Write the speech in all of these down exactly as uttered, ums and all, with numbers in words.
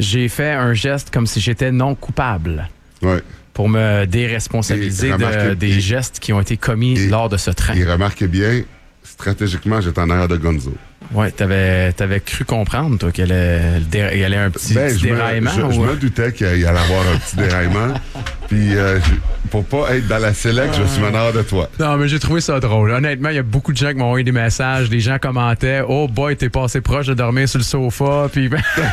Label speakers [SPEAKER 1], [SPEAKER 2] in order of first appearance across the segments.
[SPEAKER 1] j'ai fait un geste comme si j'étais non coupable.
[SPEAKER 2] Ouais.
[SPEAKER 1] Pour me déresponsabiliser de, des
[SPEAKER 2] et,
[SPEAKER 1] gestes qui ont été commis
[SPEAKER 2] et,
[SPEAKER 1] lors de ce train.
[SPEAKER 2] Et remarquez bien, stratégiquement, j'étais en arrière de Gonzo.
[SPEAKER 1] Ouais, t'avais, t'avais cru comprendre, toi, qu'il allait, il allait un petit,
[SPEAKER 2] ben,
[SPEAKER 1] petit
[SPEAKER 2] je
[SPEAKER 1] déraillement.
[SPEAKER 2] Me, je,
[SPEAKER 1] ou...
[SPEAKER 2] je me doutais qu'il allait avoir un petit déraillement. Puis, euh, pour pas être dans la select, je suis meneur de toi.
[SPEAKER 1] Non, mais j'ai trouvé ça drôle. Honnêtement, il y a beaucoup de gens qui m'ont envoyé des messages. Des gens commentaient « Oh boy, t'es passé proche de dormir sur le sofa. » Puis,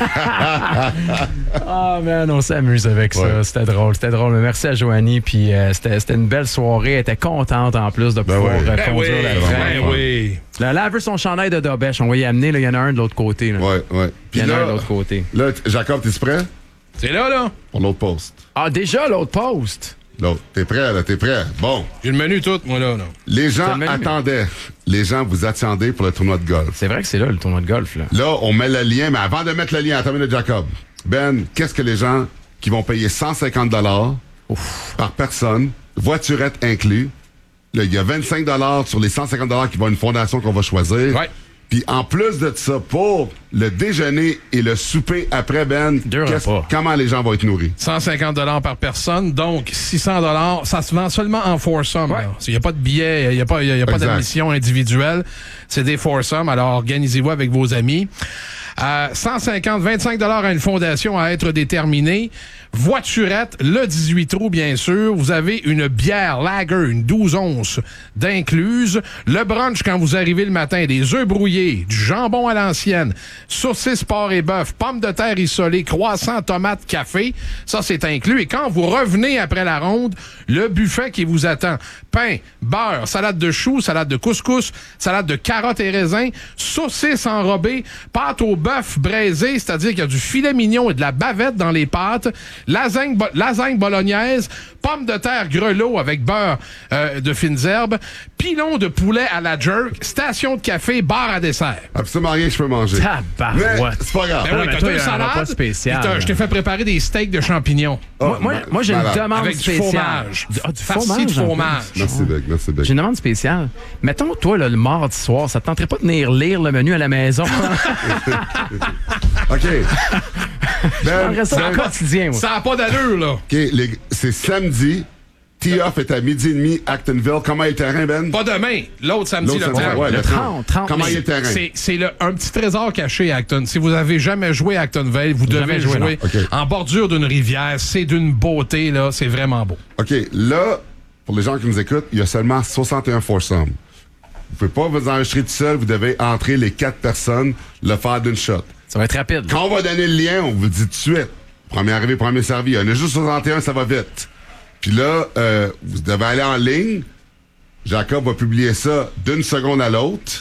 [SPEAKER 1] ah, man, on s'amuse avec ça. Ouais. C'était drôle, c'était drôle. Mais merci à Joanie. Puis, euh, c'était, c'était une belle soirée. Elle était contente, en plus, de pouvoir ben oui. conduire ben la train.
[SPEAKER 3] Ben oui.
[SPEAKER 1] Là, là, elle veut son chandail de Dobèche. On va y amener. Il y en a un de l'autre côté.
[SPEAKER 2] Oui, oui.
[SPEAKER 1] Il y en a un de l'autre côté.
[SPEAKER 2] Là, Jacob, t'es prêt?
[SPEAKER 3] C'est là, là.
[SPEAKER 2] Pour l'autre poste.
[SPEAKER 1] Ah, déjà, l'autre poste?
[SPEAKER 2] L'autre. T'es prêt, là? T'es prêt? Bon.
[SPEAKER 3] J'ai le menu tout, moi, là. là.
[SPEAKER 2] Les gens attendaient. Les gens vous attendaient pour le tournoi de golf.
[SPEAKER 1] C'est vrai que c'est là, le tournoi de golf, là.
[SPEAKER 2] Là, on met le lien, mais avant de mettre le lien, attends une minute, Jacob. Ben, qu'est-ce que les gens qui vont payer cent cinquante dollars par personne, voiturette inclus, là, il y a vingt-cinq dollars sur les cent cinquante dollars qui vont à une fondation qu'on va choisir.
[SPEAKER 3] Ouais.
[SPEAKER 2] Puis en plus de ça, pour le déjeuner et le souper après, Ben, comment les gens vont être nourris?
[SPEAKER 3] cent cinquante dollars par personne, donc six cents dollars. Ça se vend seulement en foursome. Ouais. Il n'y a pas de billets, il n'y a pas, y a, y a pas d'admission individuelle. C'est des foursomes, alors organisez-vous avec vos amis. Euh, cent cinquante, vingt-cinq dollars à une fondation à être déterminée. Voiturette, le dix-huit trous, bien sûr. Vous avez une bière lager, une douze onces d'incluse. Le brunch, quand vous arrivez le matin, des œufs brouillés, du jambon à l'ancienne, saucisses, porc et bœuf, pommes de terre isolées, croissants, tomates, café. Ça, c'est inclus. Et quand vous revenez après la ronde, le buffet qui vous attend. Pain, beurre, salade de choux, salade de couscous, salade de carottes et raisins, saucisses enrobées, pâte au bœuf braisé, c'est-à-dire qu'il y a du filet mignon et de la bavette dans les pâtes, lasagne, bo- lasagne bolognaise, pommes de terre grelot avec beurre euh, de fines herbes, pilon de poulet à la jerk, station de café, bar à dessert.
[SPEAKER 2] Absolument rien que je peux manger.
[SPEAKER 1] Tabarouette.
[SPEAKER 2] C'est pas grave.
[SPEAKER 3] Ben oui, t'as deux salades, je t'ai fait préparer des steaks de champignons.
[SPEAKER 1] Oh, moi, moi, moi j'ai une demande
[SPEAKER 3] avec
[SPEAKER 1] spéciale.
[SPEAKER 3] Du fromage.
[SPEAKER 1] Du, ah, du
[SPEAKER 3] farci
[SPEAKER 1] fromage.
[SPEAKER 3] de fromage.
[SPEAKER 2] Merci, Beck. Merci, Beck.
[SPEAKER 1] J'ai une demande spéciale. Mettons, toi, là, le mardi soir, ça te tenterait pas de venir lire le menu à la maison?
[SPEAKER 2] OK. Ben,
[SPEAKER 1] ben, ça,
[SPEAKER 2] ben,
[SPEAKER 1] quotidien, moi.
[SPEAKER 3] Ça n'a pas d'allure, là.
[SPEAKER 2] OK, les, c'est samedi. Tee-off est à midi et demi, Actonville. Comment est le terrain, Ben?
[SPEAKER 3] Pas demain. L'autre samedi,
[SPEAKER 2] L'autre
[SPEAKER 3] le
[SPEAKER 2] samedi,
[SPEAKER 3] trente.
[SPEAKER 2] ouais,
[SPEAKER 1] le trente. trente.
[SPEAKER 2] Comment est le terrain?
[SPEAKER 3] C'est, c'est le, un petit trésor caché à Acton. Si vous avez jamais joué à Actonville, vous devez
[SPEAKER 1] Jamais
[SPEAKER 3] jouer,
[SPEAKER 1] joué,
[SPEAKER 2] okay.
[SPEAKER 3] en bordure d'une rivière. C'est d'une beauté, là. C'est vraiment beau.
[SPEAKER 2] OK, là, pour les gens qui nous écoutent, il y a seulement soixante et un foursomes. Vous pouvez pas vous enregistrer tout seul. Vous devez entrer les quatre personnes, le faire d'une shot.
[SPEAKER 1] Ça va être rapide.
[SPEAKER 2] Quand on va donner le lien, on vous dit tout de suite. Premier arrivé, premier servi. Il y en a juste soixante et un, ça va vite. Puis là, euh, vous devez aller en ligne. Jacob va publier ça d'une seconde à l'autre.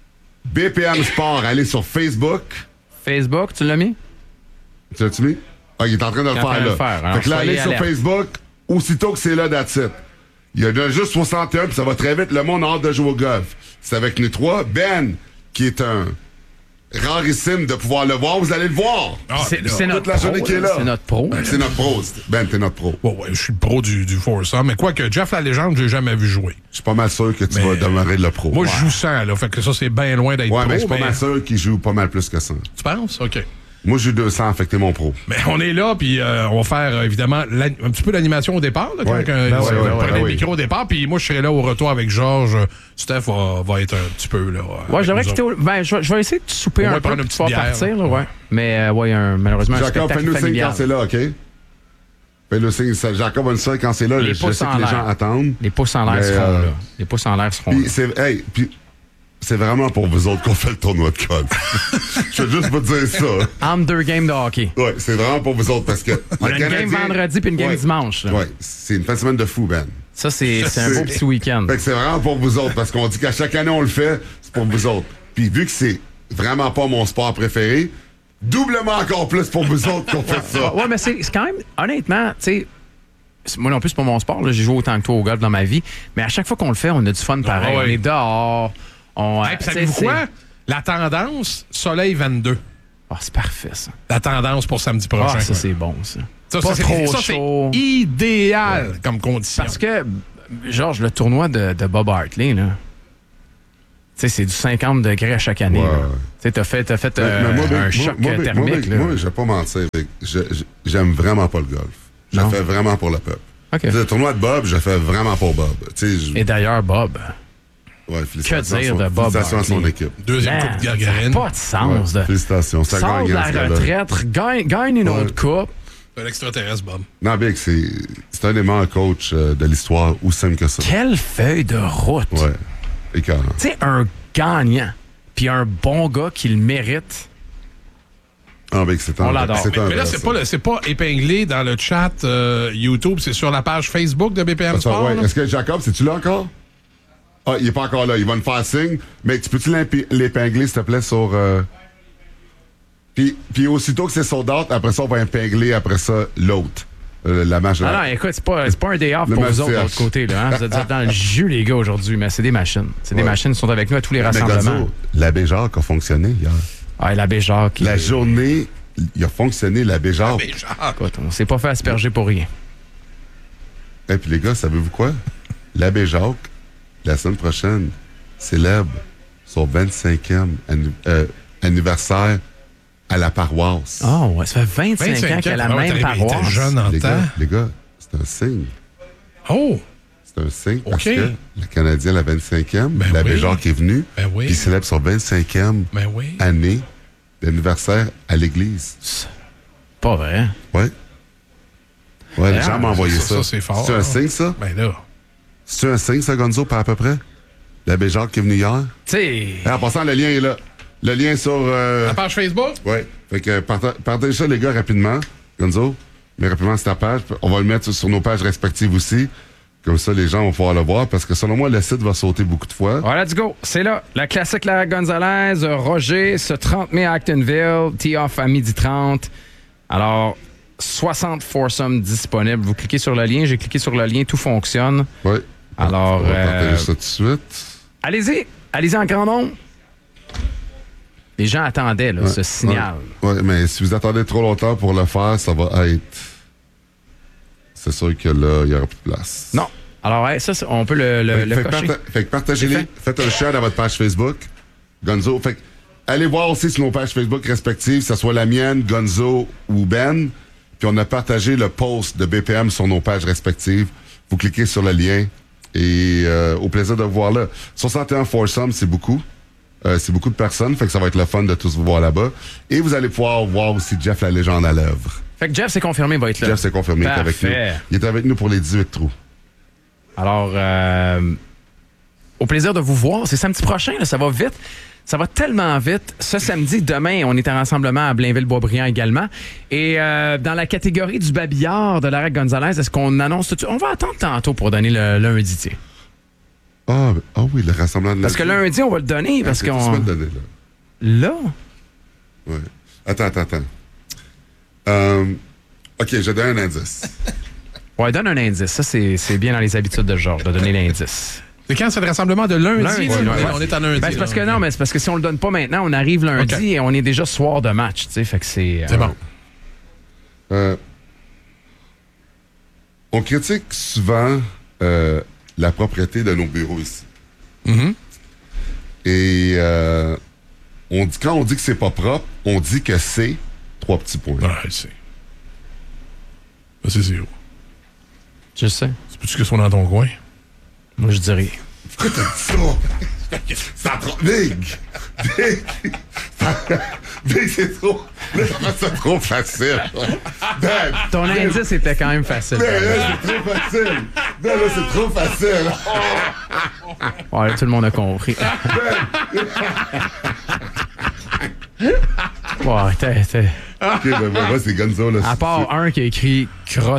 [SPEAKER 2] B P M Sport, allez sur Facebook.
[SPEAKER 1] Facebook, tu l'as mis?
[SPEAKER 2] Tu l'as-tu mis? Ah, il est en train de le faire, là.
[SPEAKER 1] Le faire. Alors,
[SPEAKER 2] fait que là, allez sur
[SPEAKER 1] alerte.
[SPEAKER 2] Facebook, aussitôt que c'est là, that's it. Il y en a juste soixante et un, puis ça va très vite. Le monde a hâte de jouer au golf. C'est avec nous trois. Ben, qui est un rarissime de pouvoir le voir. Vous allez le voir.
[SPEAKER 3] Ah,
[SPEAKER 1] c'est,
[SPEAKER 3] là,
[SPEAKER 1] c'est notre
[SPEAKER 2] toute la journée
[SPEAKER 1] pro,
[SPEAKER 2] qui est là.
[SPEAKER 1] C'est notre pro.
[SPEAKER 2] Ben, c'est notre pro. Ben, t'es notre pro.
[SPEAKER 3] Ouais, ouais, je suis le pro du, du foursome. Mais quoi que Jeff la légende, je l'ai jamais vu jouer.
[SPEAKER 2] Je suis pas mal sûr que tu
[SPEAKER 3] Mais
[SPEAKER 2] vas demeurer le pro.
[SPEAKER 3] Moi,
[SPEAKER 2] ouais.
[SPEAKER 3] je joue cent, là. Fait que ça, c'est bien loin d'être
[SPEAKER 2] Ouais,
[SPEAKER 3] pro.
[SPEAKER 2] mais je suis pas
[SPEAKER 3] mais...
[SPEAKER 2] mal sûr qu'il joue pas mal plus que ça.
[SPEAKER 3] Tu penses? OK.
[SPEAKER 2] Moi, j'ai deux cents, fait que t'es mon pro.
[SPEAKER 3] Mais on est là, puis euh, on va faire, euh, évidemment, un petit peu l'animation au départ. Là,
[SPEAKER 2] ouais.
[SPEAKER 3] quand euh,
[SPEAKER 2] ben
[SPEAKER 3] on
[SPEAKER 2] ouais, ouais,
[SPEAKER 3] prenait
[SPEAKER 2] ouais,
[SPEAKER 3] le
[SPEAKER 2] ouais.
[SPEAKER 3] micro au départ, puis moi, je serai là au retour avec Georges. Steph va, va être un petit peu là.
[SPEAKER 1] Ouais, j'aimerais quitter au... ben, je, je vais essayer de souper
[SPEAKER 3] on
[SPEAKER 1] un peu
[SPEAKER 3] pour
[SPEAKER 1] pouvoir
[SPEAKER 3] bière,
[SPEAKER 1] partir. Là, ouais. Mais euh, ouais, un, malheureusement,
[SPEAKER 2] Jacob,
[SPEAKER 1] un
[SPEAKER 2] fais-nous
[SPEAKER 1] spectacle
[SPEAKER 2] signe quand
[SPEAKER 1] familial.
[SPEAKER 2] c'est là, OK? Fais-nous signe. Ça, Jacob va nous dire quand c'est là.
[SPEAKER 1] Les
[SPEAKER 2] Je sais
[SPEAKER 1] pouces
[SPEAKER 2] que
[SPEAKER 1] en
[SPEAKER 2] les gens
[SPEAKER 1] l'air.
[SPEAKER 2] attendent.
[SPEAKER 1] Les pouces en l'air
[SPEAKER 2] Mais,
[SPEAKER 1] seront
[SPEAKER 2] euh,
[SPEAKER 1] là. Les pouces en l'air seront
[SPEAKER 2] Puis
[SPEAKER 1] là.
[SPEAKER 2] c'est, hey, puis c'est vraiment pour vous autres qu'on fait le tournoi de golf. Je veux juste vous dire ça.
[SPEAKER 1] Entre deux games de hockey.
[SPEAKER 2] Ouais, c'est vraiment pour vous autres parce que.
[SPEAKER 1] On a une game vendredi puis une game
[SPEAKER 2] ouais,
[SPEAKER 1] dimanche. Là.
[SPEAKER 2] Ouais, c'est une fin de semaine de fou, Ben.
[SPEAKER 1] Ça, c'est, c'est un beau petit week-end.
[SPEAKER 2] Fait que c'est vraiment pour vous autres parce qu'on dit qu'à chaque année on le fait, c'est pour vous autres. Puis vu que c'est vraiment pas mon sport préféré, doublement encore plus pour vous autres qu'on fait ça.
[SPEAKER 1] Ouais, mais c'est, c'est quand même, honnêtement, tu sais, moi non plus, c'est pas mon sport. Là, j'ai joué autant que toi au golf dans ma vie. Mais à chaque fois qu'on le fait, on a du fun pareil.
[SPEAKER 3] Ah ouais.
[SPEAKER 1] On est dehors. On,
[SPEAKER 3] Hey, savez-vous quoi? La tendance, soleil vingt-deux.
[SPEAKER 1] Oh, c'est parfait, ça.
[SPEAKER 3] La tendance pour samedi prochain.
[SPEAKER 1] Ah, ça, c'est bon, ça.
[SPEAKER 3] Ça,
[SPEAKER 1] pas
[SPEAKER 3] ça, c'est,
[SPEAKER 1] trop
[SPEAKER 3] ça,
[SPEAKER 1] chaud.
[SPEAKER 3] c'est idéal ouais. comme condition.
[SPEAKER 1] Parce que, Georges, le tournoi de, de Bob Hartley, là, sais, c'est du cinquante degrés à chaque année. Ouais. Tu sais, t'as fait, t'as fait euh, mais, mais moi, un moi, choc moi, thermique.
[SPEAKER 2] Moi, moi je vais pas mentir. Je, je, j'aime vraiment pas le golf. Je le fais vraiment pour le peuple. Okay. Le tournoi de Bob, je le fais vraiment pour Bob. Je...
[SPEAKER 1] Et d'ailleurs, Bob...
[SPEAKER 2] Ouais,
[SPEAKER 1] que dire de Bob
[SPEAKER 2] Félicitations à son équipe.
[SPEAKER 3] Deuxième
[SPEAKER 1] Man,
[SPEAKER 3] coupe Gagarine.
[SPEAKER 1] Pas de sens.
[SPEAKER 2] Ouais, de... Félicitations. Ça
[SPEAKER 1] sort de la retraite, gagne, gagne une
[SPEAKER 2] ouais.
[SPEAKER 1] autre coupe.
[SPEAKER 3] Un extraterrestre, Bob.
[SPEAKER 2] Non, Big, c'est, c'est un des meilleurs coachs euh, de l'histoire, aussi simple que ça.
[SPEAKER 1] Quelle feuille de route.
[SPEAKER 2] Ouais. Écœurant.
[SPEAKER 1] Tu sais, un gagnant, puis un bon gars qui le mérite.
[SPEAKER 2] Ah, Big, c'est un,
[SPEAKER 1] On l'adore.
[SPEAKER 2] c'est
[SPEAKER 3] mais,
[SPEAKER 2] un
[SPEAKER 3] mais là, c'est pas, le, c'est pas épinglé dans le chat euh, YouTube, c'est sur la page Facebook de B P M
[SPEAKER 2] Attends,
[SPEAKER 3] Sport.
[SPEAKER 2] Ouais. Est-ce que Jacob, c'est-tu là encore? Ah, il est pas encore là. Il va me faire signe. Mais tu peux-tu l'épingler, s'il te plaît, sur... Euh... Puis, puis aussitôt que c'est sold out, après ça, on va épingler, après ça, l'autre. Euh, la machine.
[SPEAKER 1] Ah non, écoute, c'est pas, c'est pas un day off le pour vous autres de l'autre côté. Là, hein? Vous êtes dans le jus, les gars, aujourd'hui. Mais c'est des machines. C'est ouais. des machines qui sont avec nous à tous les rassemblements. Gonzo,
[SPEAKER 2] l'abbé Jacques a fonctionné hier.
[SPEAKER 1] Ah, l'abbé Jacques.
[SPEAKER 2] La il... journée, il a fonctionné, l'abbé Jacques.
[SPEAKER 3] L'abbé Jacques.
[SPEAKER 1] Écoute, on s'est pas fait asperger pour rien.
[SPEAKER 2] Et puis les gars, savez-vous quoi? L'abbé Jacques, la semaine prochaine, célèbre son vingt-cinquième anni- euh, anniversaire à la paroisse.
[SPEAKER 1] Ah, oh, ouais, ça fait vingt-cinq, vingt-cinq ans qu'elle a la même paroisse.
[SPEAKER 3] Il était jeune en
[SPEAKER 2] les
[SPEAKER 3] temps.
[SPEAKER 2] Gars, les gars, c'est un signe.
[SPEAKER 3] Oh!
[SPEAKER 2] C'est un signe
[SPEAKER 3] okay.
[SPEAKER 2] parce que le Canadien, la vingt-cinquième,
[SPEAKER 3] ben
[SPEAKER 2] l'abbé
[SPEAKER 3] oui.
[SPEAKER 2] Jacques est venu,
[SPEAKER 3] ben oui.
[SPEAKER 2] puis il célèbre son vingt-cinquième
[SPEAKER 3] ben oui.
[SPEAKER 2] année d'anniversaire à l'église.
[SPEAKER 1] C'est pas vrai.
[SPEAKER 2] Oui. Ouais, les gens m'ont envoyé ça.
[SPEAKER 3] Ça, ça c'est fort.
[SPEAKER 2] C'est un signe, ça?
[SPEAKER 3] Ben là.
[SPEAKER 2] C'est un signe, ça, Gonzo, pas à peu près? L'abbé Jacques qui est venu hier?
[SPEAKER 1] Tu sais.
[SPEAKER 2] En passant, le lien est là. Le lien sur... Euh...
[SPEAKER 3] La page Facebook?
[SPEAKER 2] Oui. Fait que parta- partagez ça, les gars, rapidement. Gonzo, mais rapidement, c'est ta page. On va le mettre sur nos pages respectives aussi. Comme ça, les gens vont pouvoir le voir. Parce que selon moi, le site va sauter beaucoup de fois.
[SPEAKER 1] Ouais, let's go. C'est là. La classique Lara Gonzalez, Roger, ce trente mai à Actonville, tee-off à midi trente. Alors... soixante foursomes disponibles. Vous cliquez sur le lien. J'ai cliqué sur le lien. Tout fonctionne.
[SPEAKER 2] Oui.
[SPEAKER 1] Alors,
[SPEAKER 2] on va partager
[SPEAKER 1] euh,
[SPEAKER 2] ça tout de suite.
[SPEAKER 1] Allez-y. Allez-y en grand nombre. Les gens attendaient là,
[SPEAKER 2] ouais,
[SPEAKER 1] ce signal.
[SPEAKER 2] Oui, ouais, mais si vous attendez trop longtemps pour le faire, ça va être... C'est sûr que là, il n'y aura plus de place.
[SPEAKER 1] Non. Alors, ouais, ça, on peut le, le,
[SPEAKER 2] fait,
[SPEAKER 1] le
[SPEAKER 2] fait
[SPEAKER 1] cocher.
[SPEAKER 2] Parta- fait que partagez-les. Fait. Faites un share dans votre page Facebook. Gonzo. Fait que allez voir aussi sur nos pages Facebook respectives, que ce soit la mienne, Gonzo ou Ben. Puis on a partagé le post de B P M sur nos pages respectives. Vous cliquez sur le lien et euh, au plaisir de vous voir là. soixante et un foursomes, c'est beaucoup. Euh, c'est beaucoup de personnes, fait que ça va être le fun de tous vous voir là-bas. Et vous allez pouvoir voir aussi Jeff la légende à l'œuvre.
[SPEAKER 1] Fait que Jeff, c'est confirmé, il va être là.
[SPEAKER 2] Jeff, c'est confirmé, il est avec nous. Il est avec nous pour les dix-huit trous.
[SPEAKER 1] Alors, euh, au plaisir de vous voir. C'est samedi prochain, là, ça va vite. Ça va tellement vite. Ce samedi, demain, on est en rassemblement à Blainville-Boisbriand également. Et euh, dans la catégorie du babillard de Lara Gonzalez, est-ce qu'on annonce tout de suite? On va attendre tantôt pour donner le lundi, tiens.
[SPEAKER 2] Ah, ah oui, le rassemblement de
[SPEAKER 1] Parce que lundi, on va le donner. Parce
[SPEAKER 2] okay,
[SPEAKER 1] qu'on...
[SPEAKER 2] Tu peux le donner,
[SPEAKER 1] là. Là?
[SPEAKER 2] Oui. Attends, attends, attends. Euh, OK, je donne un indice.
[SPEAKER 1] Ouais, donne un indice. Ça, c'est, c'est bien dans les habitudes de Georges, de donner l'indice.
[SPEAKER 3] C'est quand c'est le rassemblement de lundi?
[SPEAKER 1] lundi
[SPEAKER 3] ouais,
[SPEAKER 1] ouais,
[SPEAKER 3] ouais. On est en lundi.
[SPEAKER 1] Ben, c'est parce
[SPEAKER 3] là,
[SPEAKER 1] que non, mais c'est parce que si on le donne pas maintenant, on arrive lundi okay. et on est déjà soir de match, tu sais, fait que c'est...
[SPEAKER 3] C'est
[SPEAKER 1] euh,
[SPEAKER 3] bon.
[SPEAKER 2] Euh, on critique souvent euh, la propreté de nos bureaux ici.
[SPEAKER 3] Mm-hmm.
[SPEAKER 2] Et euh, on dit, quand on dit que c'est pas propre, on dit que c'est trois petits points.
[SPEAKER 3] Ouais, c'est... C'est zéro.
[SPEAKER 1] Je sais.
[SPEAKER 3] C'est plus que ce soit dans ton coin.
[SPEAKER 1] Moi, je dirais.
[SPEAKER 2] Pourquoi t'as dit ça? Ça trop... Big! Big! Big, c'est trop... Là, c'est trop facile. Ben,
[SPEAKER 1] ton ben, indice était quand même facile.
[SPEAKER 2] Ben, là, c'est trop facile. Ben, là, c'est trop facile.
[SPEAKER 1] Ouais, là, tout le monde a compris. Ouais, t'es... t'es...
[SPEAKER 2] OK, ben, moi, c'est Gonzo, là.
[SPEAKER 1] À part
[SPEAKER 2] c'est...
[SPEAKER 1] un qui a écrit « crotté ».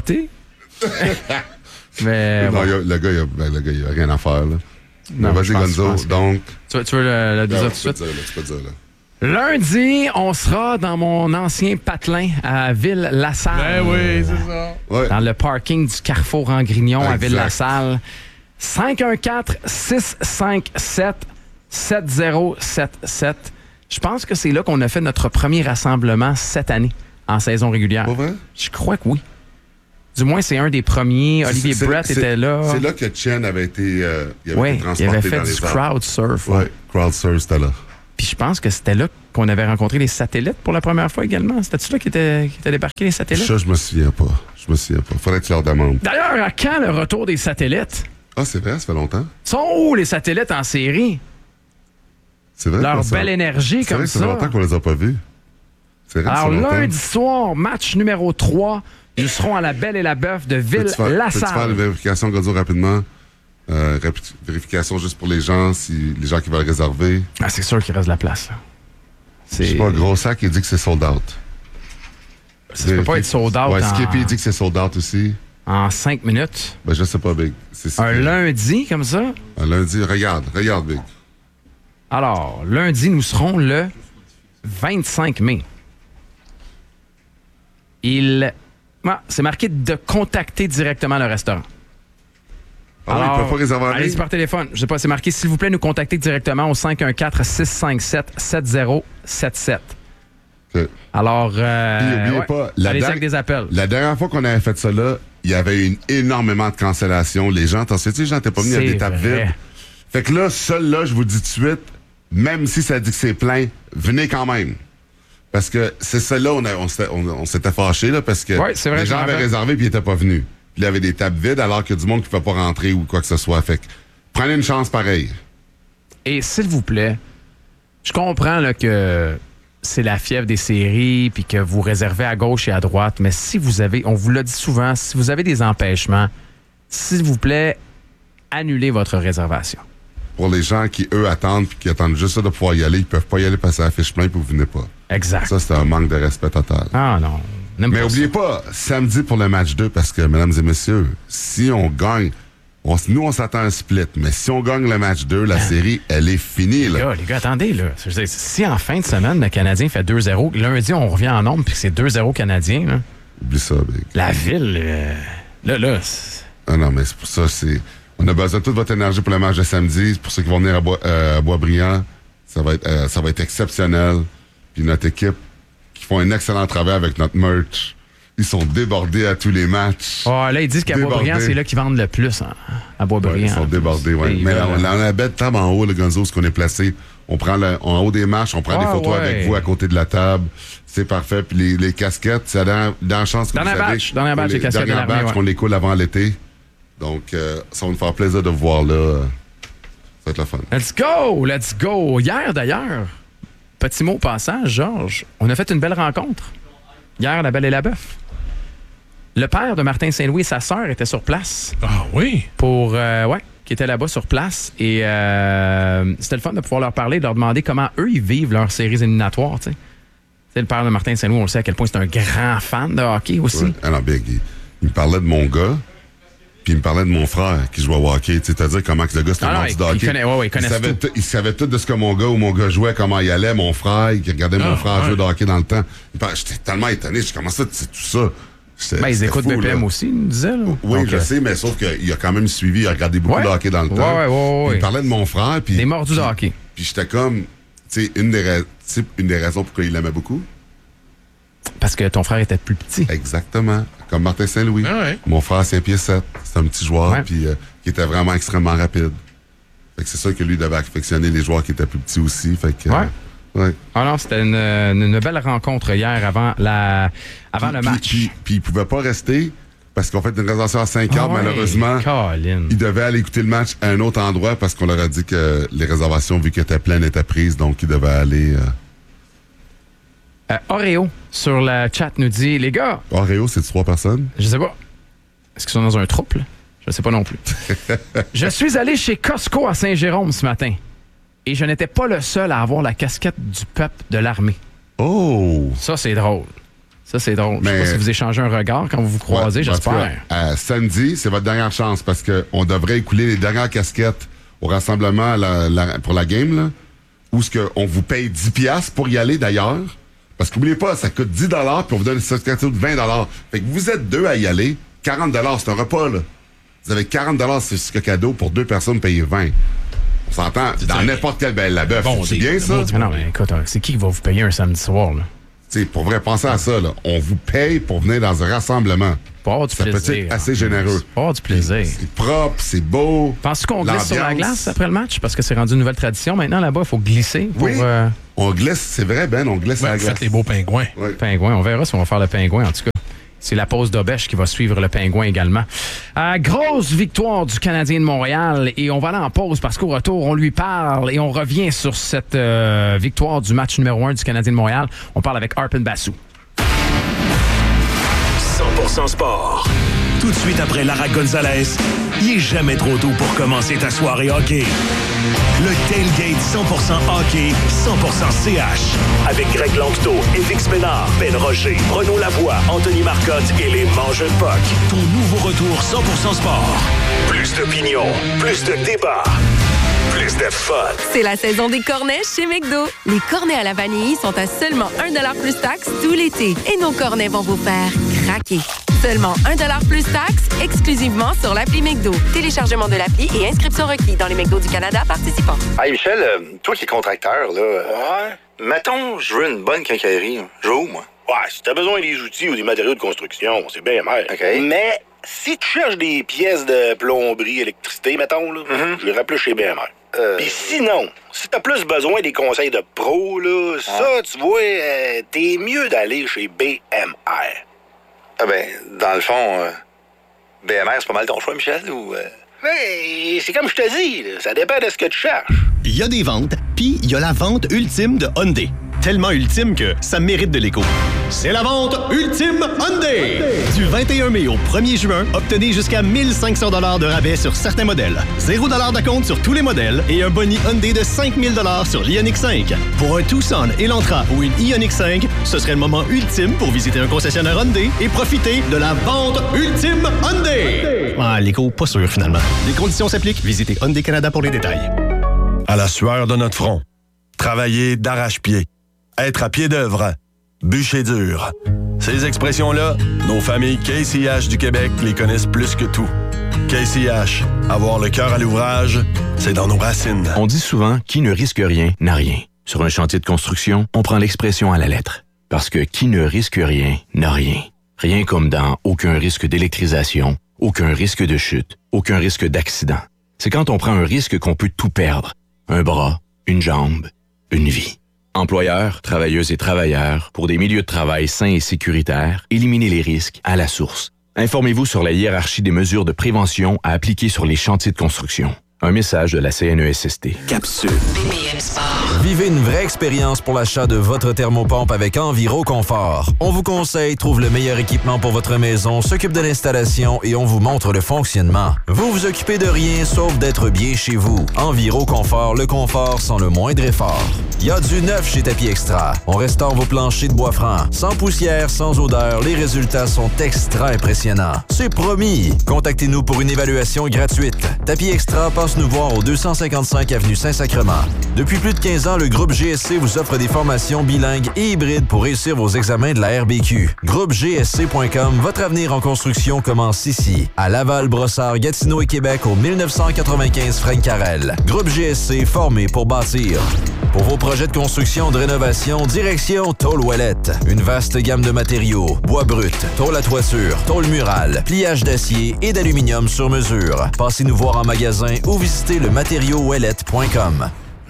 [SPEAKER 1] Mais
[SPEAKER 2] non,
[SPEAKER 1] bon.
[SPEAKER 2] y a, le gars, il ben, a rien à faire, là.
[SPEAKER 1] Non,
[SPEAKER 2] vas-y, Gonzo, que... donc...
[SPEAKER 1] Tu veux, tu veux le, le dire tout de suite?
[SPEAKER 2] Dire, là, tu peux dire, là.
[SPEAKER 1] Lundi, on sera dans mon ancien patelin à Ville-la-Salle.
[SPEAKER 3] Ben oui, c'est ça.
[SPEAKER 2] Ouais.
[SPEAKER 1] Dans le parking du Carrefour en Grignon à Ville-la-Salle. cinq un quatre, six cinq sept, sept zéro sept sept. Je pense que c'est là qu'on a fait notre premier rassemblement cette année, en saison régulière.
[SPEAKER 2] Pas vrai?
[SPEAKER 1] Je crois que oui. Du moins, c'est un des premiers. Olivier
[SPEAKER 2] C'est-
[SPEAKER 1] Brett
[SPEAKER 2] c'est-
[SPEAKER 1] était là.
[SPEAKER 2] C'est là que Chen avait été, euh, il avait
[SPEAKER 1] Oui,
[SPEAKER 2] été
[SPEAKER 1] il
[SPEAKER 2] transporté
[SPEAKER 1] avait fait
[SPEAKER 2] dans
[SPEAKER 1] du
[SPEAKER 2] les airs.
[SPEAKER 1] crowd surf.
[SPEAKER 2] Ouais, crowd surf, c'était là.
[SPEAKER 1] Puis je pense que c'était là qu'on avait rencontré les satellites pour la première fois également. C'était-tu là qui étaient, qui étaient débarqués les satellites?
[SPEAKER 2] Ça, je me souviens pas. Je me souviens pas. Faudrait que tu leur demandes.
[SPEAKER 1] D'ailleurs, à quand le retour des satellites?
[SPEAKER 2] Ah, c'est vrai, ça fait longtemps.
[SPEAKER 1] Sont où les satellites en série?
[SPEAKER 2] C'est vrai.
[SPEAKER 1] Leur
[SPEAKER 2] que ça-
[SPEAKER 1] belle énergie
[SPEAKER 2] C'est vrai
[SPEAKER 1] comme
[SPEAKER 2] que ça fait
[SPEAKER 1] ça.
[SPEAKER 2] longtemps qu'on les a pas vus. C'est vrai que
[SPEAKER 1] Alors,
[SPEAKER 2] ça fait longtemps.
[SPEAKER 1] lundi soir, match numéro trois. Nous serons à la Belle et la Bœuf de
[SPEAKER 2] Peux-tu faire, peux-tu faire la
[SPEAKER 1] Ville-la-Salle.
[SPEAKER 2] vérification, Godzo, rapidement? Euh, rapi- vérification juste pour les gens, si les gens qui veulent réserver.
[SPEAKER 1] Ah, c'est sûr qu'il reste de la place. là.
[SPEAKER 2] Je
[SPEAKER 1] C'est...
[SPEAKER 2] sais pas, gros sac, il dit que c'est sold out.
[SPEAKER 1] Ça ne peut pas être sold out
[SPEAKER 2] Ouais,
[SPEAKER 1] en...
[SPEAKER 2] Skippy dit que c'est sold out aussi.
[SPEAKER 1] en cinq minutes.
[SPEAKER 2] Ben, je sais pas, Big. C'est ça
[SPEAKER 1] Un
[SPEAKER 2] qui-
[SPEAKER 1] lundi comme ça.
[SPEAKER 2] Un lundi, regarde, regarde, Big.
[SPEAKER 1] Alors, lundi, nous serons le vingt-cinq mai. Il... Ah, c'est marqué de contacter directement le restaurant.
[SPEAKER 2] Ah oui, ils peuvent pas réserver en
[SPEAKER 1] allez
[SPEAKER 2] ligne?
[SPEAKER 1] par téléphone. Je sais pas, c'est marqué, s'il vous plaît, nous contacter directement au cinq un quatre, six cinq sept, sept zéro sept sept.
[SPEAKER 2] Ok.
[SPEAKER 1] Alors, euh,
[SPEAKER 2] Puis, oubliez
[SPEAKER 1] ouais,
[SPEAKER 2] pas, la
[SPEAKER 1] allez-y
[SPEAKER 2] date-
[SPEAKER 1] avec des appels.
[SPEAKER 2] La dernière fois qu'on avait fait ça là, il y avait eu énormément de cancellations. Les gens, t'en sais-tu, les gens n'étaient pas venus à
[SPEAKER 1] C'est
[SPEAKER 2] des tables
[SPEAKER 1] vrai.
[SPEAKER 2] vides. Fait que là, seul là, je vous dis tout de suite, même si ça dit que c'est plein, venez quand même. Parce que c'est celle-là, on, a- on, s'était- on, on s'était fâchés, là, parce que
[SPEAKER 1] Ouais, c'est vrai,
[SPEAKER 2] les
[SPEAKER 1] je
[SPEAKER 2] gens
[SPEAKER 1] me
[SPEAKER 2] avaient
[SPEAKER 1] rappelle.
[SPEAKER 2] réservé puis ils n'étaient pas venus. Puis il y avait des tables vides alors qu'il y a du monde qui ne peut pas rentrer ou quoi que ce soit. Fait que prenez une chance pareille.
[SPEAKER 1] Et s'il vous plaît, je comprends là, que c'est la fièvre des séries puis que vous réservez à gauche et à droite, mais si vous avez, on vous l'a dit souvent, si vous avez des empêchements, s'il vous plaît, annulez votre réservation.
[SPEAKER 2] Pour les gens qui, eux, attendent puis qui attendent juste ça de pouvoir y aller, ils peuvent pas y aller parce que ça affiche plein puis vous venez pas.
[SPEAKER 1] Exact.
[SPEAKER 2] Ça, c'est un manque de respect total.
[SPEAKER 1] Ah non, n'aime
[SPEAKER 2] Mais
[SPEAKER 1] pas
[SPEAKER 2] oubliez
[SPEAKER 1] ça.
[SPEAKER 2] pas, samedi pour le match deux, parce que, mesdames et messieurs, si on gagne, on, nous, on s'attend à un split, mais si on gagne le match deux, la série, elle est finie,
[SPEAKER 1] Les
[SPEAKER 2] là.
[SPEAKER 1] gars, les gars, attendez, là. Je veux dire, si en fin de semaine, le Canadien fait deux zéro, lundi, on revient en nombre puis que c'est deux zéro Canadien, là,
[SPEAKER 2] Oublie ça, Big.
[SPEAKER 1] la ville, euh, là, là, c'est-
[SPEAKER 2] Ah non, mais c'est pour ça, c'est... On a besoin de toute votre énergie pour le match de samedi. Pour ceux qui vont venir à, Bois, euh, à Boisbriand, ça va être, euh, ça va être exceptionnel. Puis notre équipe, qui font un excellent travail avec notre merch, ils sont débordés à tous les matchs.
[SPEAKER 1] Oh, là, ils disent qu'à
[SPEAKER 2] Débordé.
[SPEAKER 1] Boisbriand, c'est là qu'ils vendent le plus, hein, à
[SPEAKER 2] Ouais,
[SPEAKER 1] Boisbriand.
[SPEAKER 2] ils sont débordés, ouais.
[SPEAKER 1] Et
[SPEAKER 2] Mais
[SPEAKER 1] là,
[SPEAKER 2] là, on, on a la belle table en haut, le Gonzo, ce qu'on est placé. On prend le, en haut des marches, on prend
[SPEAKER 1] Ah,
[SPEAKER 2] des photos
[SPEAKER 1] ouais.
[SPEAKER 2] avec vous à côté de la table. C'est parfait. Puis les, les casquettes, c'est dans, dans la chance que
[SPEAKER 1] Dernière
[SPEAKER 2] vous avez.
[SPEAKER 1] batch, dernière
[SPEAKER 2] qu'on
[SPEAKER 1] batch, les casquettes
[SPEAKER 2] dernière
[SPEAKER 1] de l'armée,
[SPEAKER 2] batch
[SPEAKER 1] ouais.
[SPEAKER 2] qu'on les coule avant l'été. Donc, euh, ça va nous faire plaisir de vous voir là. euh, Ça va être le fun.
[SPEAKER 1] Let's go, let's go. Hier, d'ailleurs, petit mot au passage, Georges, on a fait une belle rencontre. Hier, à la Belle et la Bœuf. Le père de Martin Saint-Louis et sa sœur étaient sur place
[SPEAKER 3] Ah oui?
[SPEAKER 1] pour... euh, ouais, qui étaient là-bas sur place. Et euh, c'était le fun de pouvoir leur parler, de leur demander comment eux, ils vivent leurs séries éliminatoires, tu sais. Tu sais, le père de Martin Saint-Louis, on le sait à quel point c'est un grand fan de hockey aussi.
[SPEAKER 2] Ouais. Alors, Big, il, il me parlait de mon gars, puis il me parlait de mon frère qui jouait au hockey. Tu sais, c'est-à-dire comment que le gars, c'était
[SPEAKER 1] Ah
[SPEAKER 2] un
[SPEAKER 1] non,
[SPEAKER 2] mordu
[SPEAKER 1] il-
[SPEAKER 2] de hockey.
[SPEAKER 1] il connaît- ouais, ouais, il connaît
[SPEAKER 2] savait
[SPEAKER 1] tout.
[SPEAKER 2] tout- il savait tout de ce que mon gars ou mon gars jouait, comment il allait, mon frère, qui regardait mon
[SPEAKER 3] Ah,
[SPEAKER 2] frère
[SPEAKER 3] ouais.
[SPEAKER 2] jouer de hockey dans le temps. Il parlait- J'étais tellement étonné. Je comment ça, tu sais tout ça? J'étais-
[SPEAKER 1] Ben, ils
[SPEAKER 2] c'était
[SPEAKER 1] écoutent
[SPEAKER 2] fou,
[SPEAKER 1] B P M
[SPEAKER 2] là.
[SPEAKER 1] aussi, ils nous disaient. Là.
[SPEAKER 2] Oui,
[SPEAKER 1] Donc,
[SPEAKER 2] je
[SPEAKER 1] euh,
[SPEAKER 2] sais, mais sauf qu'il a quand même suivi, il a regardé beaucoup
[SPEAKER 1] Ouais.
[SPEAKER 2] de hockey dans le
[SPEAKER 1] Ouais,
[SPEAKER 2] temps.
[SPEAKER 1] ouais, ouais, ouais,
[SPEAKER 2] Il
[SPEAKER 1] ouais.
[SPEAKER 2] me parlait de mon frère. Puis,
[SPEAKER 1] Des mordus de
[SPEAKER 2] puis-
[SPEAKER 1] hockey.
[SPEAKER 2] Puis j'étais comme, tu sais, une, des rais- tu sais, une des raisons pourquoi il l'aimait beaucoup.
[SPEAKER 1] Parce que ton frère était plus petit.
[SPEAKER 2] Exactement. Comme Martin Saint-Louis.
[SPEAKER 3] Ah ouais.
[SPEAKER 2] Mon frère, cinq pieds sept. C'est un petit joueur,
[SPEAKER 1] Ouais.
[SPEAKER 2] puis euh, qui était vraiment extrêmement rapide. Fait que c'est sûr que lui devait affectionner les joueurs qui étaient plus petits aussi. Fait que,
[SPEAKER 1] Ouais.
[SPEAKER 2] euh, ouais.
[SPEAKER 1] Ah non, c'était une, une- une belle rencontre hier avant, la, avant
[SPEAKER 2] Puis-
[SPEAKER 1] le
[SPEAKER 2] puis-
[SPEAKER 1] match.
[SPEAKER 2] Puis, puis il pouvait pas rester parce qu'on fait une réservation à cinq heures,
[SPEAKER 1] Ah ouais,
[SPEAKER 2] malheureusement.
[SPEAKER 1] Colin.
[SPEAKER 2] Il devait aller écouter le match à un autre endroit parce qu'on leur a dit que les réservations, vu qu'elles étaient pleines, étaient prises. Donc, il devait aller... Euh...
[SPEAKER 1] Euh, Oreo, sur le chat, nous dit, les gars,
[SPEAKER 2] Oreo, c'est trois personnes?
[SPEAKER 1] je sais pas, est-ce qu'ils sont dans un trouble? Je sais pas non plus. Je suis allé chez Costco à Saint-Jérôme ce matin et je n'étais pas le seul à avoir la casquette du peuple de l'armée.
[SPEAKER 2] Oh!
[SPEAKER 1] Ça, c'est drôle. Ça, c'est drôle. Je sais
[SPEAKER 2] Mais-
[SPEAKER 1] pas si vous échangez un regard quand vous vous croisez,
[SPEAKER 2] Ouais, en tout
[SPEAKER 1] j'espère.
[SPEAKER 2] cas, euh, samedi, c'est votre dernière chance parce qu'on devrait écouler les dernières casquettes au rassemblement à la- la- pour la game, là, où ce que on vous paye dix piastres pour y aller d'ailleurs. Parce qu'oubliez pas, ça coûte dix dollars puis on vous donne une casquette de vingt dollars. Fait que vous êtes deux à y aller, quarante dollars, c'est un repas, là. Vous avez quarante dollars, c'est ce cadeau pour deux personnes payées vingt. On s'entend dans
[SPEAKER 3] un-
[SPEAKER 2] n'importe quelle belle la bœuf.
[SPEAKER 3] Bon
[SPEAKER 2] c'est
[SPEAKER 3] deal,
[SPEAKER 2] bien ça?
[SPEAKER 3] bon
[SPEAKER 1] Ah non, mais écoute, c'est qui qui va vous payer un samedi soir, là?
[SPEAKER 2] T'sais, pour vrai, pensez à ça, là. On vous paye pour venir dans un rassemblement.
[SPEAKER 1] Pour avoir du
[SPEAKER 2] ça
[SPEAKER 1] plaisir.
[SPEAKER 2] peut être assez généreux.
[SPEAKER 1] Pour avoir du plaisir.
[SPEAKER 2] C'est propre, c'est beau.
[SPEAKER 1] Penses-tu qu'on glisse sur la glace après le match? Parce que c'est rendu une nouvelle tradition. Maintenant, là-bas, il faut glisser pour...
[SPEAKER 2] Oui.
[SPEAKER 1] Euh...
[SPEAKER 2] On glisse, c'est vrai, Ben, on glisse
[SPEAKER 3] Ouais,
[SPEAKER 2] à la
[SPEAKER 3] vous
[SPEAKER 2] glace.
[SPEAKER 3] faites les beaux pingouins.
[SPEAKER 2] Oui.
[SPEAKER 1] Pingouin. On verra si on va faire le pingouin, en tout cas. C'est la pause d'Obèche qui va suivre le pingouin également. Euh, grosse victoire du Canadien de Montréal et on va aller en pause parce qu'au retour, on lui parle et on revient sur cette euh, victoire du match numéro un du Canadien de Montréal. On parle avec Arpin Bassou.
[SPEAKER 4] cent pour cent sport. Tout de suite après Lara Gonzalez, il est jamais trop tôt pour commencer ta soirée hockey. Le Tailgate cent pour cent hockey, cent pour cent C H. Avec Greg Langto, Félix Ménard, Ben Rocher, Renaud Lavoie, Anthony Marcotte et les Mangeux de Puck. Ton nouveau retour cent pour cent sport. Plus d'opinion, plus de débat, plus de fun.
[SPEAKER 5] C'est la saison des cornets chez McDo. Les cornets à la vanille sont à seulement un dollar plus taxe tout l'été. Et nos cornets vont vous faire craquer. Seulement un dollar plus taxe, exclusivement sur l'appli McDo. Téléchargement de l'appli et inscription requis dans les McDo du Canada participants.
[SPEAKER 6] Hey Michel, euh, toi qui es contracteur, là, euh,
[SPEAKER 7] Ouais.
[SPEAKER 6] mettons, je veux une bonne quincaillerie. Je veux où, moi?
[SPEAKER 7] Ouais, si t'as besoin des outils ou des matériaux de construction, c'est bien mal.
[SPEAKER 6] OK.
[SPEAKER 7] Mais si tu cherches des pièces de plomberie, électricité, mettons, là,
[SPEAKER 6] Mhm.
[SPEAKER 7] je les plus chez B M R.
[SPEAKER 6] Euh...
[SPEAKER 7] Puis sinon, si t'as plus besoin des conseils de pro, là, ça, tu vois, euh, t'es mieux d'aller chez B M R.
[SPEAKER 6] Ah ben, dans le fond, euh, B M R, c'est pas mal ton choix, Michel, ou... Euh...
[SPEAKER 7] Mais c'est comme je te dis, là, ça dépend de ce que tu cherches.
[SPEAKER 8] Il y a des ventes, puis il y a la vente ultime de Hyundai. Tellement ultime que ça mérite de l'écho. C'est la vente ultime Hyundai! Du vingt et un mai au premier juin, obtenez jusqu'à mille cinq cents dollars de rabais sur certains modèles. zéro dollar d'acompte sur tous les modèles et un boni Hyundai de cinq mille dollars sur l'Ioniq cinq. Pour un Tucson, Elantra ou une Ioniq cinq, ce serait le moment ultime pour visiter un concessionnaire Hyundai et profiter de la vente ultime Hyundai! Ah, l'écho, pas sûr finalement. Les conditions s'appliquent. Visitez Hyundai Canada pour les détails.
[SPEAKER 9] À la sueur de notre front. Travailler d'arrache-pied. Être à pied d'œuvre. Bûcher dur. Ces expressions-là, nos familles K C H du Québec les connaissent plus que tout. K C H, avoir le cœur à l'ouvrage, c'est dans nos racines.
[SPEAKER 10] On dit souvent « qui ne risque rien n'a rien ». Sur un chantier de construction, on prend l'expression à la lettre. Parce que qui ne risque rien n'a rien. Rien comme dans aucun risque d'électrisation, aucun risque de chute, aucun risque d'accident. C'est quand on prend un risque qu'on peut tout perdre. Un bras, une jambe, une vie. Employeurs, travailleuses et travailleurs, pour des milieux de travail sains et sécuritaires, éliminez les risques à la source. Informez-vous sur la hiérarchie des mesures de prévention à appliquer sur les chantiers de construction. Un message de la C N E S S T.
[SPEAKER 4] Capsule.
[SPEAKER 11] Vivez une vraie expérience pour l'achat de votre thermopompe avec Enviro Confort. On vous conseille, trouve le meilleur équipement pour votre maison, s'occupe de l'installation et on vous montre le fonctionnement. Vous vous occupez de rien sauf d'être bien chez vous. Enviro Confort, le confort sans le moindre effort. Il y a du neuf chez Tapis Extra. On restaure vos planchers de bois franc. Sans poussière, sans odeur, les résultats sont extra impressionnants. C'est promis. Contactez-nous pour une évaluation gratuite. Tapis Extra passe nous voir au deux cent cinquante-cinq avenue Saint-Sacrement. Depuis plus de quinze ans, le groupe G S C vous offre des formations bilingues et hybrides pour réussir vos examens de la R B Q. Groupe G S C point com, votre avenir en construction commence ici. À Laval, Brossard, Gatineau et Québec au mille neuf cent quatre-vingt-quinze Fresne-Carrel. Groupe G S C, formé pour bâtir. Pour vos projets de construction de rénovation, direction Tôle Ouellette. Une vaste gamme de matériaux, bois brut, tôle à toiture, tôle murale, pliage d'acier et d'aluminium sur mesure. Passez nous voir en magasin ou visitez le matériau ouellette point com.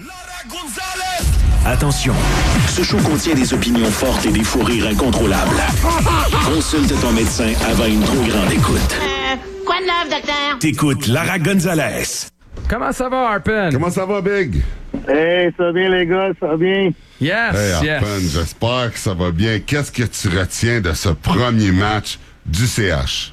[SPEAKER 4] Attention, ce show contient des opinions fortes et des fous rires incontrôlables. Consulte ton médecin avant une trop grande écoute.
[SPEAKER 12] Euh, quoi de neuf, docteur?
[SPEAKER 4] T'écoutes Lara Gonzalez.
[SPEAKER 1] Comment ça va, Arpin?
[SPEAKER 2] Comment ça va, Big?
[SPEAKER 13] Hey, ça va bien, les gars? Ça va bien?
[SPEAKER 1] Yes,
[SPEAKER 2] Hey,
[SPEAKER 1] yes.
[SPEAKER 2] Arpin, j'espère que ça va bien. Qu'est-ce que tu retiens de ce premier match du C H?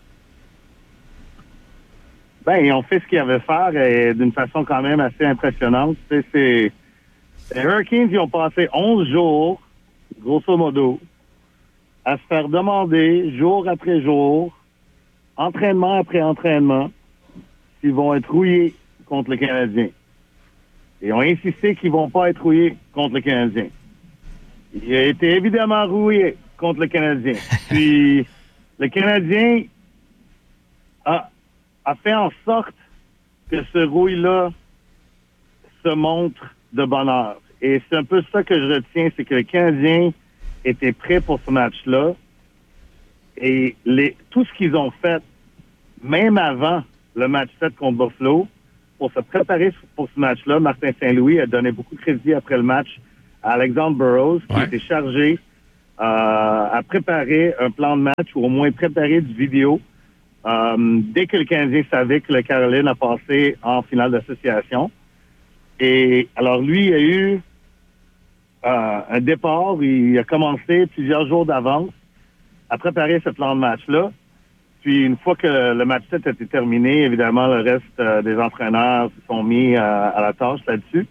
[SPEAKER 13] Ben, ils ont fait ce qu'ils avaient à faire et d'une façon quand même assez impressionnante. Tu sais, c'est... Les Hurricanes, ils ont passé onze jours, grosso modo, à se faire demander, jour après jour, entraînement après entraînement, s'ils vont être rouillés contre le Canadien. Ils ont insisté qu'ils vont pas être rouillés contre le Canadien. Il a été évidemment rouillé contre le Canadien. Puis, le Canadien a, a fait en sorte que ce rouille-là se montre de bonne heure. Et c'est un peu ça que je retiens, c'est que le Canadien était prêt pour ce match-là. Et les, tout ce qu'ils ont fait, même avant le match sept contre Buffalo, pour se préparer pour ce match-là, Martin Saint-Louis a donné beaucoup de crédit après le match à Alexander Burroughs, qui
[SPEAKER 1] ouais.
[SPEAKER 13] était chargé euh, à préparer un plan de match ou au moins préparer du vidéo euh, dès que le Canadien savait que le Caroline a passé en finale d'association. Et alors lui, il a eu euh, un départ, il a commencé plusieurs jours d'avance à préparer ce plan de match-là. Puis une fois que le match sept a été terminé, évidemment, le reste euh, des entraîneurs se sont mis à, à la tâche là-dessus.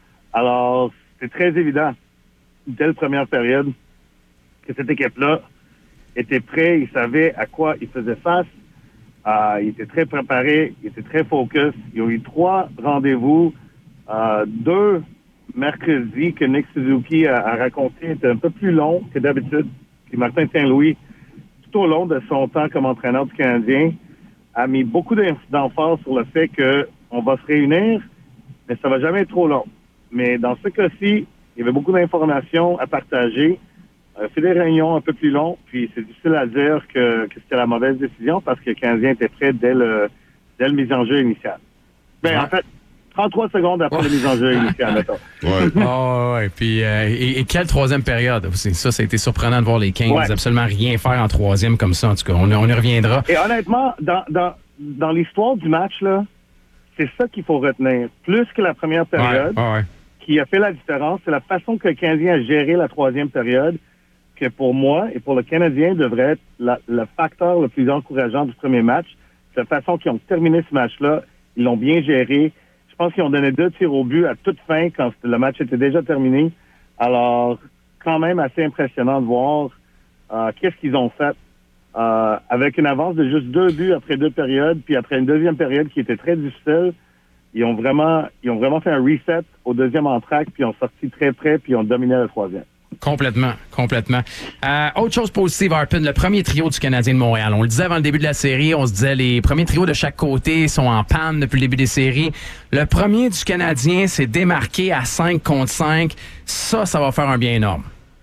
[SPEAKER 13] Alors, c'est très évident, dès la première période, que cette équipe-là était prête, ils savaient à quoi ils faisaient face. Euh, ils étaient très préparés, ils étaient très focus. Ils ont eu trois rendez-vous, euh, deux mercredis que Nick Suzuki a, a raconté étaient un peu plus longs que d'habitude. Puis Martin Saint-Louis, tout au long de son temps comme entraîneur du Canadien, a mis beaucoup d'emphase sur le fait qu'on va se réunir, mais ça va jamais être trop long. Mais dans ce cas-ci, il y avait beaucoup d'informations à partager. Euh, c'est des réunions un peu plus longues, puis c'est difficile à dire que, que c'était la mauvaise décision parce que le Canadien était prêt dès le, dès le mise en jeu initial. Ben, en fait, trente-trois secondes après le mise en jeu initial, mettons.
[SPEAKER 1] Ouais. Oh, ouais. Puis, euh, et, et quelle troisième période aussi? Ça, ça a été surprenant de voir les Kings ouais. absolument rien faire en troisième comme ça. En tout cas, on, on y reviendra.
[SPEAKER 13] Et honnêtement, dans, dans, dans l'histoire du match, là, c'est ça qu'il faut retenir. Plus que la première période,
[SPEAKER 1] ouais, ouais.
[SPEAKER 13] qui a fait la différence, c'est la façon que le Canadien a géré la troisième période, que pour moi et pour le Canadien devrait être la, le facteur le plus encourageant du premier match. C'est la façon qu'ils ont terminé ce match-là. Ils l'ont bien géré. Je pense qu'ils ont donné deux tirs au but à toute fin quand le match était déjà terminé. Alors, quand même assez impressionnant de voir euh, qu'est-ce qu'ils ont fait euh, avec une avance de juste deux buts après deux périodes, puis après une deuxième période qui était très difficile. Ils ont vraiment, ils ont vraiment fait un reset au deuxième entracte, puis ils ont sorti très près, puis ils ont dominé la troisième.
[SPEAKER 1] Complètement, complètement. Euh, autre chose positive, Harpin, le premier trio du Canadien de Montréal. On le disait avant le début de la série, on se disait les premiers trios de chaque côté sont en panne depuis le début des séries. Le premier du Canadien s'est démarqué à cinq contre cinq. Ça, ça va faire un bien énorme.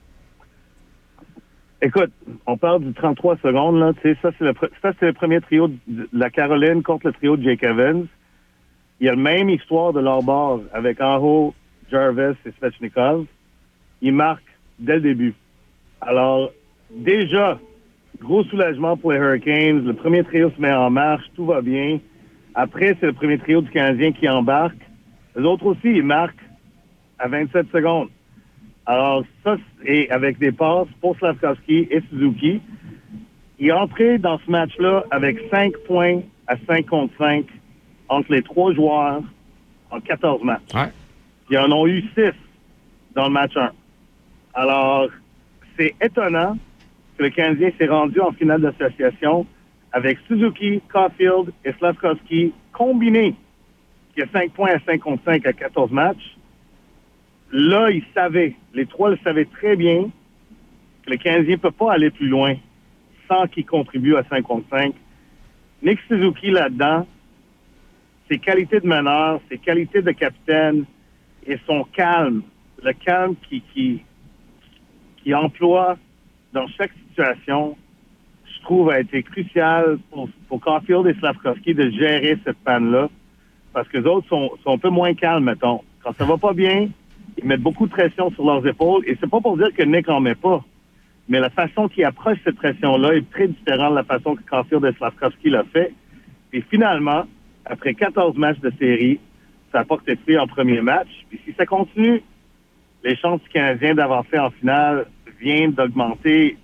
[SPEAKER 13] Écoute, on parle du trente-trois secondes, là. Tu sais, ça, c'est le, ça, c'est le premier trio de la Caroline contre le trio de Jake Evans. Il y a la même histoire de leur bord avec Aho, Jarvis et Svechnikov. Ils marquent dès le début. Alors, déjà, gros soulagement pour les Hurricanes. Le premier trio se met en marche, tout va bien. Après, c'est le premier trio du Canadien qui embarque. Les autres aussi, ils marquent à vingt-sept secondes. Alors, ça, et avec des passes pour Slavkovski et Suzuki, il est entré dans ce match-là avec cinq points à cinq contre cinq entre les trois joueurs en quatorze matchs.
[SPEAKER 1] Ouais.
[SPEAKER 13] Ils en ont eu six dans le match un. Alors, c'est étonnant que le Canadien s'est rendu en finale d'association avec Suzuki, Caulfield et Slavkovski combinés, qui a cinq points à cinq contre cinq à quatorze matchs. Là, ils savaient, les trois le savaient très bien, que le Canadien ne peut pas aller plus loin sans qu'il contribue à cinq contre cinq. Nick Suzuki, là-dedans, ses qualités de meneur, ses qualités de capitaine et son calme, le calme qui... qui qui emploie dans chaque situation, je trouve, a été crucial pour, pour Caulfield et Slavkovski de gérer cette panne-là, parce que les autres sont, sont un peu moins calmes, mettons. Quand ça va pas bien, ils mettent beaucoup de pression sur leurs épaules, et c'est pas pour dire que Nick en met pas, mais la façon qu'il approche cette pression-là est très différente de la façon que Caulfield et Slavkovski l'a fait. Et finalement, après quatorze matchs de série, ça a porté fruit en premier match, puis si ça continue, les chances du Canadien d'avancer en finale viennent d'augmenter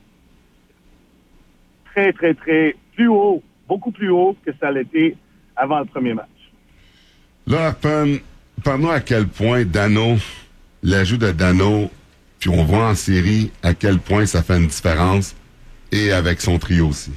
[SPEAKER 13] très, très, très plus haut, beaucoup plus haut que ça l'était avant le premier match.
[SPEAKER 2] Là, Harpin, parle-nous à quel point Dano, l'ajout de Dano, puis on voit en série à quel point ça fait une différence, et avec son trio aussi.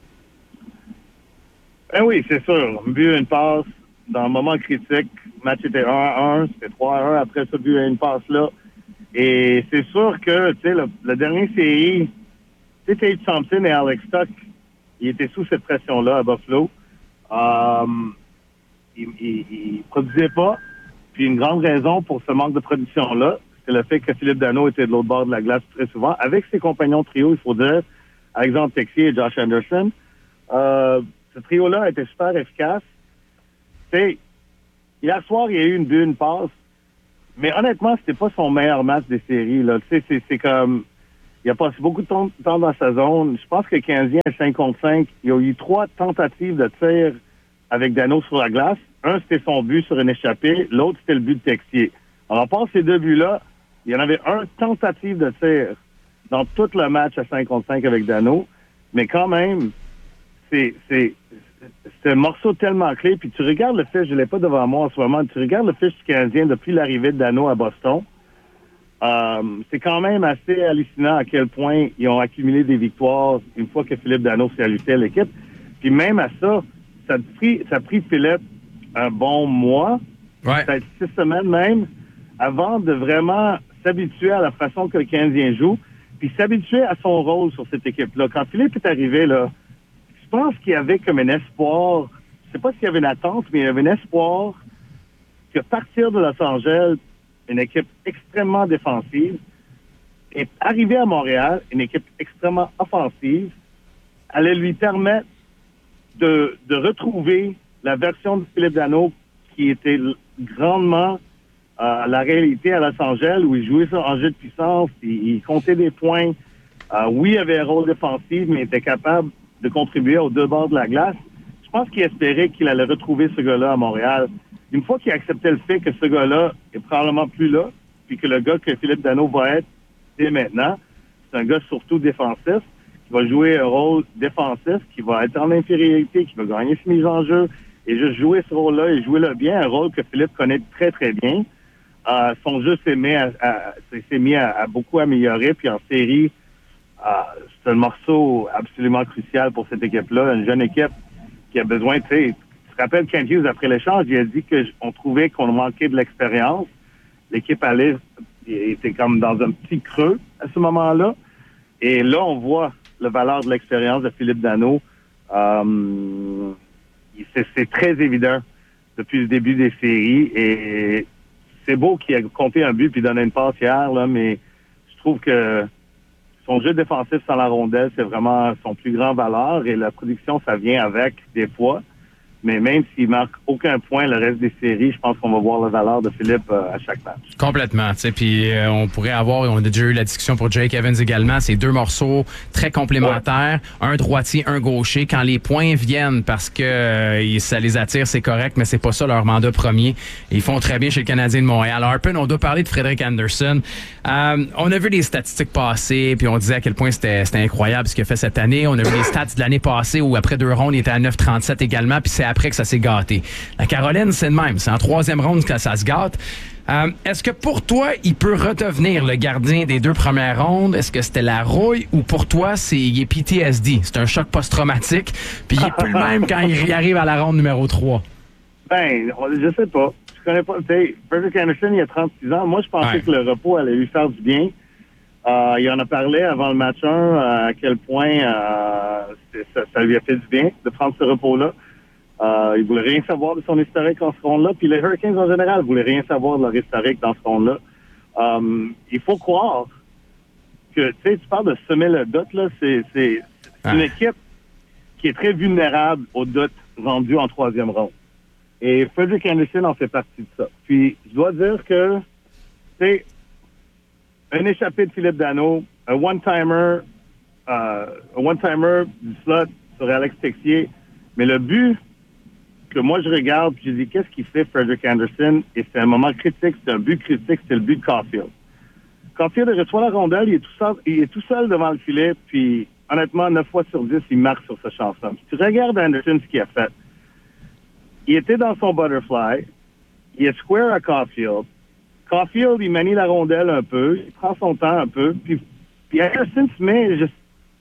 [SPEAKER 13] Ben oui, c'est sûr. Un but, une passe, dans un moment critique, le match était un à un, c'était trois à un, après ce but, une passe là. Et c'est sûr que, tu sais, le, le dernier série, tu sais, Tate Thompson et Alex Tuch, ils étaient sous cette pression-là à Buffalo. Um, ils, ils, ils produisaient pas. Puis une grande raison pour ce manque de production-là, c'est le fait que Philippe Dano était de l'autre bord de la glace très souvent. Avec ses compagnons trio, il faut dire, Alexandre Texier et Josh Anderson. Euh, ce trio-là a été super efficace. T'sais, hier soir, il y a eu une but, une passe. Mais honnêtement, c'était pas son meilleur match des séries. Là. C'est, c'est comme... Il a passé beaucoup de temps, temps dans sa zone. Je pense que le Canadien, à cinq contre cinq, il y a eu trois tentatives de tir avec Dano sur la glace. Un, c'était son but sur une échappée. L'autre, c'était le but de Texier. Alors, à part ces deux buts-là, il y en avait un tentative de tir dans tout le match à cinq contre cinq avec Dano. Mais quand même, c'est, c'est, c'est un morceau tellement clé. Puis tu regardes le fiche, je ne l'ai pas devant moi en ce moment, tu regardes le fiche du Canadien depuis l'arrivée de Dano à Boston. Euh, c'est quand même assez hallucinant à quel point ils ont accumulé des victoires une fois que Philippe Dano s'est ajouté à l'équipe. Puis même à ça, ça a pris, ça a pris Philippe un bon mois,
[SPEAKER 1] ouais.
[SPEAKER 13] peut-être six semaines même, avant de vraiment s'habituer à la façon que le Canadien joue, puis s'habituer à son rôle sur cette équipe-là. Quand Philippe est arrivé, là, je pense qu'il y avait comme un espoir, je sais pas s'il y avait une attente, mais il y avait un espoir que partir de Los Angeles, une équipe extrêmement défensive, et arriver à Montréal, une équipe extrêmement offensive, allait lui permettre de, de retrouver la version de Philippe Dano qui était grandement euh, la réalité à Los Angeles, où il jouait ça en jeu de puissance, il, il comptait des points. Euh, oui, il avait un rôle défensif, mais il était capable de contribuer aux deux bords de la glace. Je pense qu'il espérait qu'il allait retrouver ce gars-là à Montréal. Une fois qu'il acceptait le fait que ce gars-là est probablement plus là, puis que le gars que Philippe Dano va être dès maintenant, c'est un gars surtout défensif, qui va jouer un rôle défensif, qui va être en infériorité, qui va gagner ses mises en jeu, et juste jouer ce rôle-là et jouer-le bien, un rôle que Philippe connaît très, très bien. Euh, son jeu s'est mis, à, à, s'est mis à, à beaucoup améliorer, puis en série, euh, c'est un morceau absolument crucial pour cette équipe-là, une jeune équipe qui a besoin, tu sais, tu te rappelles Kent Hughes, après l'échange, il a dit qu'on trouvait qu'on manquait de l'expérience. L'équipe allait, était comme dans un petit creux à ce moment-là. Et là, on voit la valeur de l'expérience de Philippe Dano. Euh, c'est, c'est très évident depuis le début des séries. Et c'est beau qu'il ait compté un but puis donné une passe hier, là, mais je trouve que son jeu défensif sans la rondelle, c'est vraiment son plus grand valeur. Et la production, ça vient avec des fois. Mais même s'il marque aucun point le reste des séries, je pense qu'on va voir la valeur de Philippe euh, à chaque match.
[SPEAKER 1] Complètement. Tu sais, puis euh, on pourrait avoir, on a déjà eu la discussion pour Jake Evans également, c'est deux morceaux très complémentaires, ouais. Un droitier, un gaucher. Quand les points viennent parce que euh, ça les attire, c'est correct, mais c'est pas ça leur mandat premier. Ils font très bien chez le Canadien de Montréal. Harpen, on doit parler de Frédéric Anderson. Euh, on a vu les statistiques passer, puis on disait à quel point c'était, c'était incroyable ce qu'il a fait cette année. On a vu les stats de l'année passée où après deux rondes, il était à neuf trente-sept également, puis c'est après que ça s'est gâté. La Caroline, c'est le même. C'est en troisième ronde que ça se gâte. Euh, est-ce que pour toi, il peut redevenir le gardien des deux premières rondes? Est-ce que c'était la rouille ou pour toi, c'est, il est P T S D? C'est un choc post-traumatique, puis il est plus le même quand il arrive à la ronde numéro trois?
[SPEAKER 13] Ben, je sais pas. Je connais pas. Tu sais, Frederick Anderson, il a trente-six ans. Moi, je pensais ouais. que le repos allait lui faire du bien. Euh, il en a parlé avant le match un, euh, à quel point euh, ça, ça lui a fait du bien de prendre ce repos-là. Euh, il voulait rien savoir de son historique en ce ronde-là. Puis les Hurricanes, en général, voulaient rien savoir de leur historique dans ce ronde-là. Euh, il faut croire que, tu sais, tu parles de semer le doute, là. C'est, c'est, c'est ah. une équipe qui est très vulnérable au doute rendu en troisième ronde. Et Frederick Anderson en fait partie de ça. Puis, je dois dire que, tu sais, un échappé de Philippe Dano, un one-timer, euh, un one-timer du slot sur Alex Texier, mais le but que moi je regarde, puis je dis qu'est-ce qu'il fait Frederick Anderson, et c'est un moment critique, c'est un but critique, c'est le but de Caulfield. Caulfield reçoit la rondelle, il est tout seul, il est tout seul devant le filet, puis honnêtement, neuf fois sur dix, il marque sur sa chance-là. Si tu regardes Anderson, ce qu'il a fait, il était dans son butterfly, il est square à Caulfield. Caulfield, il manie la rondelle un peu, il prend son temps un peu, puis, puis Anderson se met juste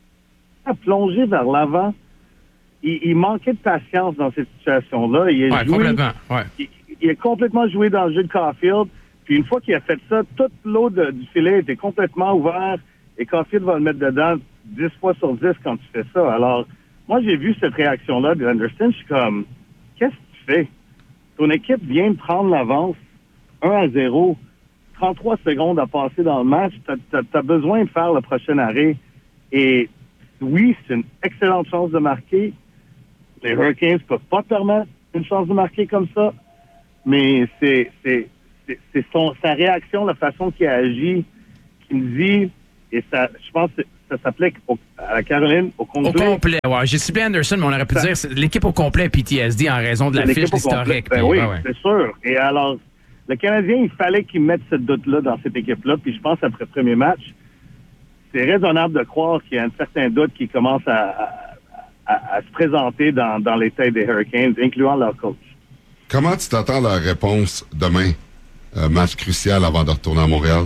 [SPEAKER 13] à plonger vers l'avant. Il, il manquait de patience dans cette situation-là. Il, est
[SPEAKER 1] ouais,
[SPEAKER 13] joué,
[SPEAKER 1] complètement, ouais.
[SPEAKER 13] il, il a complètement joué dans le jeu de Caulfield. Puis une fois qu'il a fait ça, toute l'eau de, du filet était complètement ouverte et Caulfield va le mettre dedans dix fois sur dix quand tu fais ça. Alors, moi, j'ai vu cette réaction-là de Anderson. Je suis comme, qu'est-ce que tu fais? Ton équipe vient de prendre l'avance un à zéro. trente-trois secondes à passer dans le match. Tu as besoin de faire le prochain arrêt. Et oui, c'est une excellente chance de marquer. Les Hurricanes ne peuvent pas permettre une chance de marquer comme ça, mais c'est, c'est, c'est, c'est son, sa réaction, la façon qu'il a agi, qui me dit, et ça, je pense que ça s'applique au, à la Caroline au complet.
[SPEAKER 1] Au complet, ouais. J'ai ciblé Anderson, mais on aurait pu ça, dire c'est l'équipe au complet P T S D en raison de la fiche historique.
[SPEAKER 13] Ben
[SPEAKER 1] puis,
[SPEAKER 13] oui,
[SPEAKER 1] ouais, ouais.
[SPEAKER 13] c'est sûr. Et alors, le Canadien, il fallait qu'il mette ce doute-là dans cette équipe-là, puis je pense après le premier match, c'est raisonnable de croire qu'il y a un certain doute qui commence à, à, à, à se présenter dans, dans les têtes des Hurricanes, incluant leur coach.
[SPEAKER 2] Comment tu t'attends à la réponse demain, euh, match crucial avant de retourner à Montréal?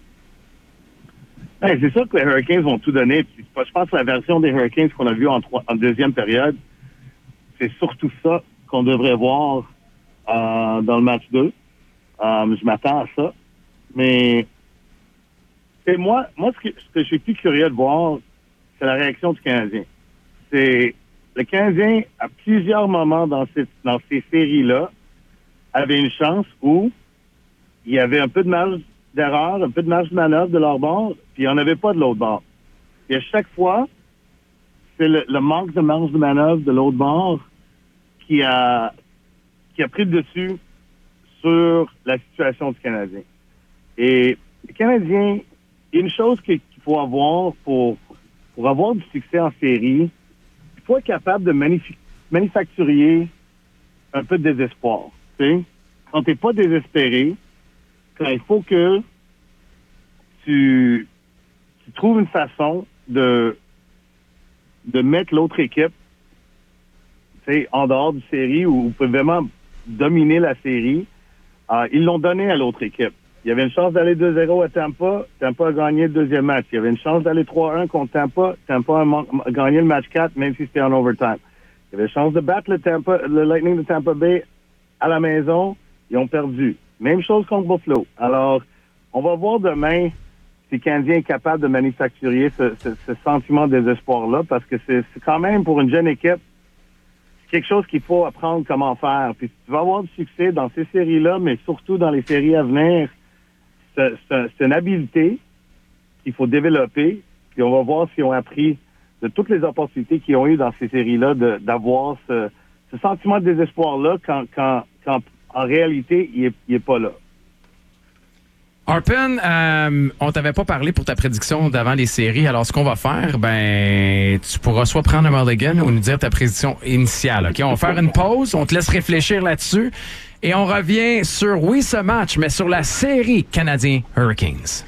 [SPEAKER 13] Ben, c'est sûr que les Hurricanes vont tout donner. Puis, je pense que la version des Hurricanes qu'on a vue en, trois, en deuxième période, c'est surtout ça qu'on devrait voir euh, dans le match deux. Euh, je m'attends à ça. Mais c'est moi, moi ce, que, ce que je suis plus curieux de voir, c'est la réaction du Canadien. C'est le Canadien, à plusieurs moments dans, cette, dans ces séries-là, avait une chance où il y avait un peu de marge d'erreur, un peu de marge de manœuvre de leur bord, puis il n'y en avait pas de l'autre bord. Et à chaque fois, c'est le, le manque de marge de manœuvre de l'autre bord qui a, qui a pris le dessus sur la situation du Canadien. Et le Canadien, il y a une chose qu'il faut avoir pour, pour avoir du succès en série, il faut être capable de manif- manufacturier un peu de désespoir. T'sais? Quand tu n'es pas désespéré, quand il faut que tu, tu trouves une façon de, de mettre l'autre équipe en dehors du série où vous pouvez vraiment dominer la série, euh, ils l'ont donné à l'autre équipe. Il y avait une chance d'aller deux zéro à Tampa. Tampa a gagné le deuxième match. Il y avait une chance d'aller trois un contre Tampa. Tampa a gagné le match quatre, même si c'était en overtime. Il y avait une chance de battre le, Tampa, le Lightning de Tampa Bay à la maison. Ils ont perdu. Même chose contre Buffalo. Alors, on va voir demain si le Canadien est capable de manufacturer ce, ce, ce sentiment de désespoir-là, parce que c'est, c'est quand même, pour une jeune équipe, c'est quelque chose qu'il faut apprendre comment faire. Puis tu vas avoir du succès dans ces séries-là, mais surtout dans les séries à venir, c'est, c'est, c'est une habileté qu'il faut développer. Puis on va voir s'ils ont appris de toutes les opportunités qu'ils ont eues dans ces séries-là de, d'avoir ce, ce sentiment de désespoir-là quand, quand, quand en réalité, il est, il est pas là.
[SPEAKER 1] Arpin, euh, on t'avait pas parlé pour ta prédiction d'avant les séries. Alors, ce qu'on va faire, ben, tu pourras soit prendre un mulligan ou nous dire ta prédiction initiale. OK? On va faire une pause, on te laisse réfléchir là-dessus et on revient sur, oui, ce match, mais sur la série Canadien-Hurricanes.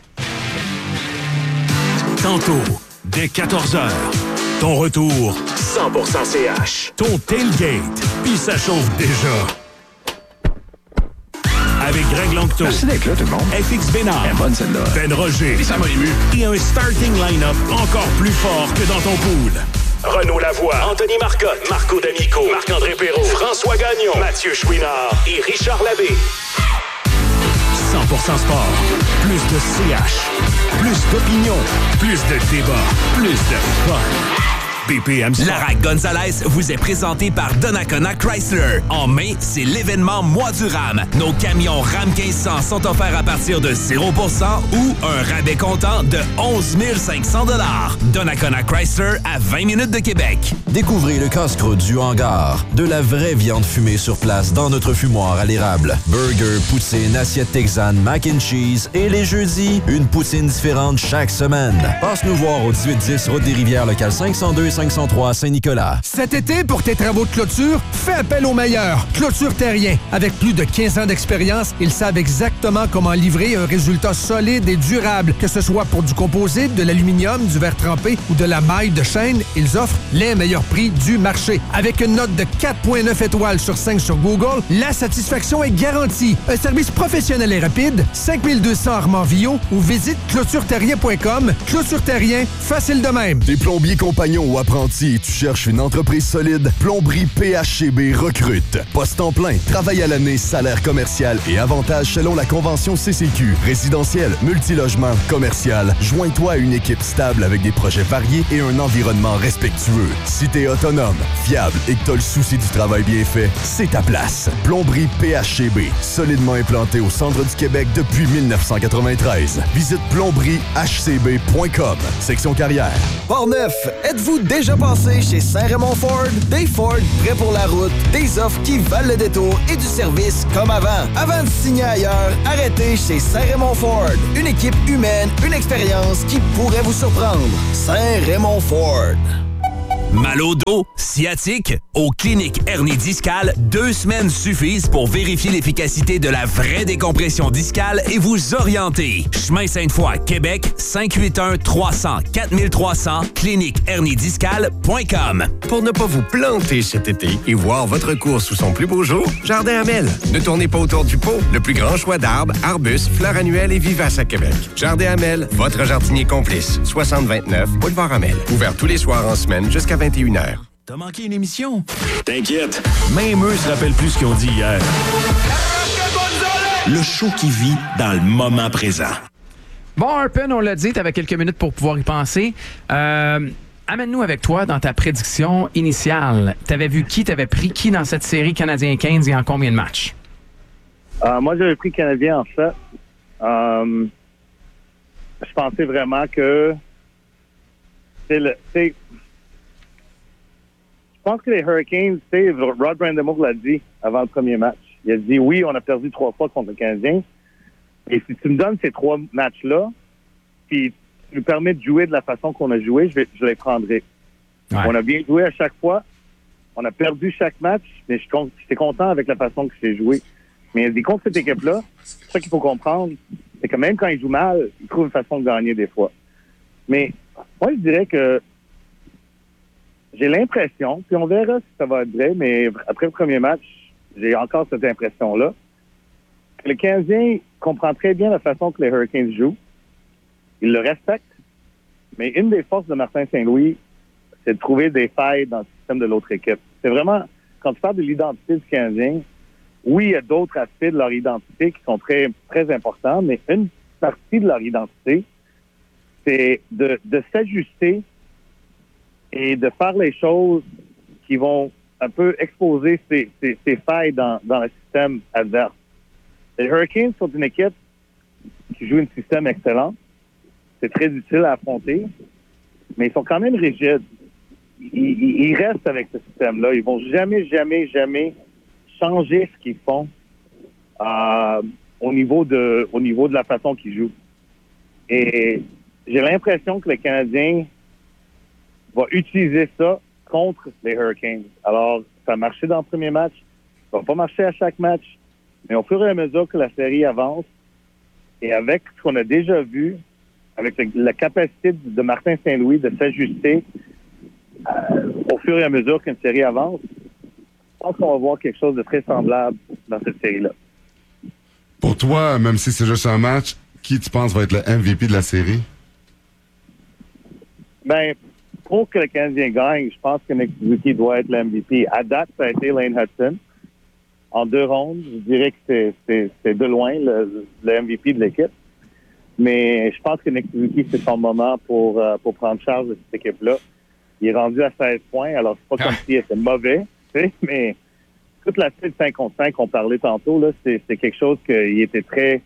[SPEAKER 4] Tantôt, dès quatorze heures, ton retour cent pour cent C H. Ton tailgate, puis ça chauffe déjà. Avec Greg Langto.
[SPEAKER 14] Merci d'être là, tout le monde.
[SPEAKER 4] F X Bénard.
[SPEAKER 14] Elle est bonne, celle-là.
[SPEAKER 4] Ben Roger.
[SPEAKER 14] Et ça m'a ému.
[SPEAKER 4] Et un starting line-up encore plus fort que dans ton pool. Renaud Lavoie, Anthony Marcotte, Marco D'Amico, Marc-André Perrault, François Gagnon, Mathieu Chouinard et Richard Labbé. cent pour cent sport. Plus de C H. Plus d'opinion. Plus de débat. Plus de fun. B P M Sport.
[SPEAKER 15] Lara Gonzalez vous est présenté par Donnacona Chrysler. En mai, c'est l'événement Mois du RAM. Nos camions RAM quinze cents sont offerts à partir de zéro pour cent ou un rabais comptant de onze mille cinq cents dollars. Donnacona Chrysler à vingt minutes de Québec.
[SPEAKER 11] Découvrez le casse-croûte du hangar. De la vraie viande fumée sur place dans notre fumoir à l'érable. Burger, poutine, assiette texane, mac and cheese et les jeudis, une poutine différente chaque semaine. Passe nous voir au dix-huit dix Route des Rivières, local cinq cent deux cinq cent trois Saint-Nicolas.
[SPEAKER 16] Cet été, pour tes travaux de clôture, fais appel aux meilleurs. Clôture Terrien. Avec plus de quinze ans d'expérience, ils savent exactement comment livrer un résultat solide et durable. Que ce soit pour du composite, de l'aluminium, du verre trempé ou de la maille de chêne, ils offrent les meilleurs prix du marché. Avec une note de quatre virgule neuf étoiles sur cinq sur Google, la satisfaction est garantie. Un service professionnel et rapide, cinq mille deux cents Armand-Villot ou visite clôture terrien point com. Clôture Terrien, facile de même.
[SPEAKER 17] Des plombiers compagnons ou
[SPEAKER 14] apprenti et tu cherches une entreprise solide? Plomberie P H C B recrute. Poste en plein, travail à l'année, salaire commercial et avantages selon la convention C C Q. Résidentiel, multilogement, commercial. Joins-toi à une équipe stable avec des projets variés et un environnement respectueux. Si t'es autonome, fiable et que t'as le souci du travail bien fait, c'est ta place. Plomberie P H C B, solidement implantée au centre du Québec depuis dix-neuf cent quatre-vingt-treize. Visite plomberie h c b point com. Section carrière.
[SPEAKER 17] Portneuf, êtes-vous déjà passé chez Saint-Raymond Ford? Des Ford prêts pour la route, des offres qui valent le détour et du service comme avant. Avant de signer ailleurs, arrêtez chez Saint-Raymond Ford. Une équipe humaine, une expérience qui pourrait vous surprendre. Saint-Raymond Ford.
[SPEAKER 15] Mal au dos, sciatique, aux cliniques hernie discale, deux semaines suffisent pour vérifier l'efficacité de la vraie décompression discale et vous orienter. Chemin Sainte-Foy, Québec, cinq huit un trois cents quatre trois cents, clinique hernie discale point com.
[SPEAKER 18] Pour ne pas vous planter cet été et voir votre course sous son plus beau jour, Jardin Hamel. Ne tournez pas autour du pot. Le plus grand choix d'arbres, arbustes, fleurs annuelles et vivaces à Québec. Jardin Hamel, votre jardinier complice. soixante vingt-neuf, Boulevard Hamel. Ouvert tous les soirs en semaine jusqu'à vingt et une heures.
[SPEAKER 4] T'as manqué une émission? T'inquiète, même eux se rappellent plus ce qu'ils ont dit hier. Le show qui vit dans le moment présent.
[SPEAKER 1] Bon, Harpen, on l'a dit, t'avais quelques minutes pour pouvoir y penser. Euh, amène-nous avec toi dans ta prédiction initiale. T'avais vu qui, t'avais pris qui dans cette série Canadien quinze et en combien de matchs?
[SPEAKER 13] Euh, moi, j'avais pris Canadien en fait. Euh, je pensais vraiment que c'est le... C'est, je pense que les Hurricanes, tu sais, Rod Brind'Amour l'a dit avant le premier match. Il a dit, oui, on a perdu trois fois contre le Canadien. Et si tu me donnes ces trois matchs-là, puis tu nous permets de jouer de la façon qu'on a joué, je, vais, je les prendrai. Ouais. On a bien joué à chaque fois. On a perdu chaque match, mais je j'étais content avec la façon que c'est joué. Mais il a dit, contre cette équipe-là, c'est ça qu'il faut comprendre, c'est que même quand ils jouent mal, ils trouvent une façon de gagner des fois. Mais moi, je dirais que j'ai l'impression, puis on verra si ça va être vrai, mais après le premier match, j'ai encore cette impression-là, que le Canadien comprend très bien la façon que les Hurricanes jouent. Il le respecte, mais une des forces de Martin Saint-Louis, c'est de trouver des failles dans le système de l'autre équipe. C'est vraiment, quand tu parles de l'identité du Canadien, oui, il y a d'autres aspects de leur identité qui sont très, très importants, mais une partie de leur identité, c'est de, de s'ajuster et de faire les choses qui vont un peu exposer ces, ces, ces failles dans, dans le système adverse. Les Hurricanes sont une équipe qui joue un système excellent. C'est très difficile à affronter, mais ils sont quand même rigides. Ils, ils, ils restent avec ce système-là. Ils vont jamais, jamais, jamais changer ce qu'ils font euh, au niveau de au niveau de la façon qu'ils jouent. Et j'ai l'impression que le Canadien va utiliser ça contre les Hurricanes. Alors, ça a marché dans le premier match. Ça va pas marcher à chaque match. Mais au fur et à mesure que la série avance, et avec ce qu'on a déjà vu, avec le, la capacité de Martin Saint-Louis de s'ajuster euh, au fur et à mesure qu'une série avance, je pense qu'on va voir quelque chose de très semblable dans cette série-là.
[SPEAKER 2] Pour toi, même si c'est juste un match, qui tu penses va être le M V P de la série?
[SPEAKER 13] Ben, pour que le Canadien gagne, je pense que Nick Suzuki doit être le M V P. À date, ça a été Lane Hudson. En deux rondes, je dirais que c'est, c'est, c'est de loin le, le M V P de l'équipe. Mais je pense que Nick Suzuki, c'est son moment pour, euh, pour prendre charge de cette équipe-là. Il est rendu à seize points, alors c'est pas comme s'il était mauvais, tu sais, mais toute la suite cinq contre cinq qu'on parlait tantôt, là, c'est, c'est quelque chose qu'il était très...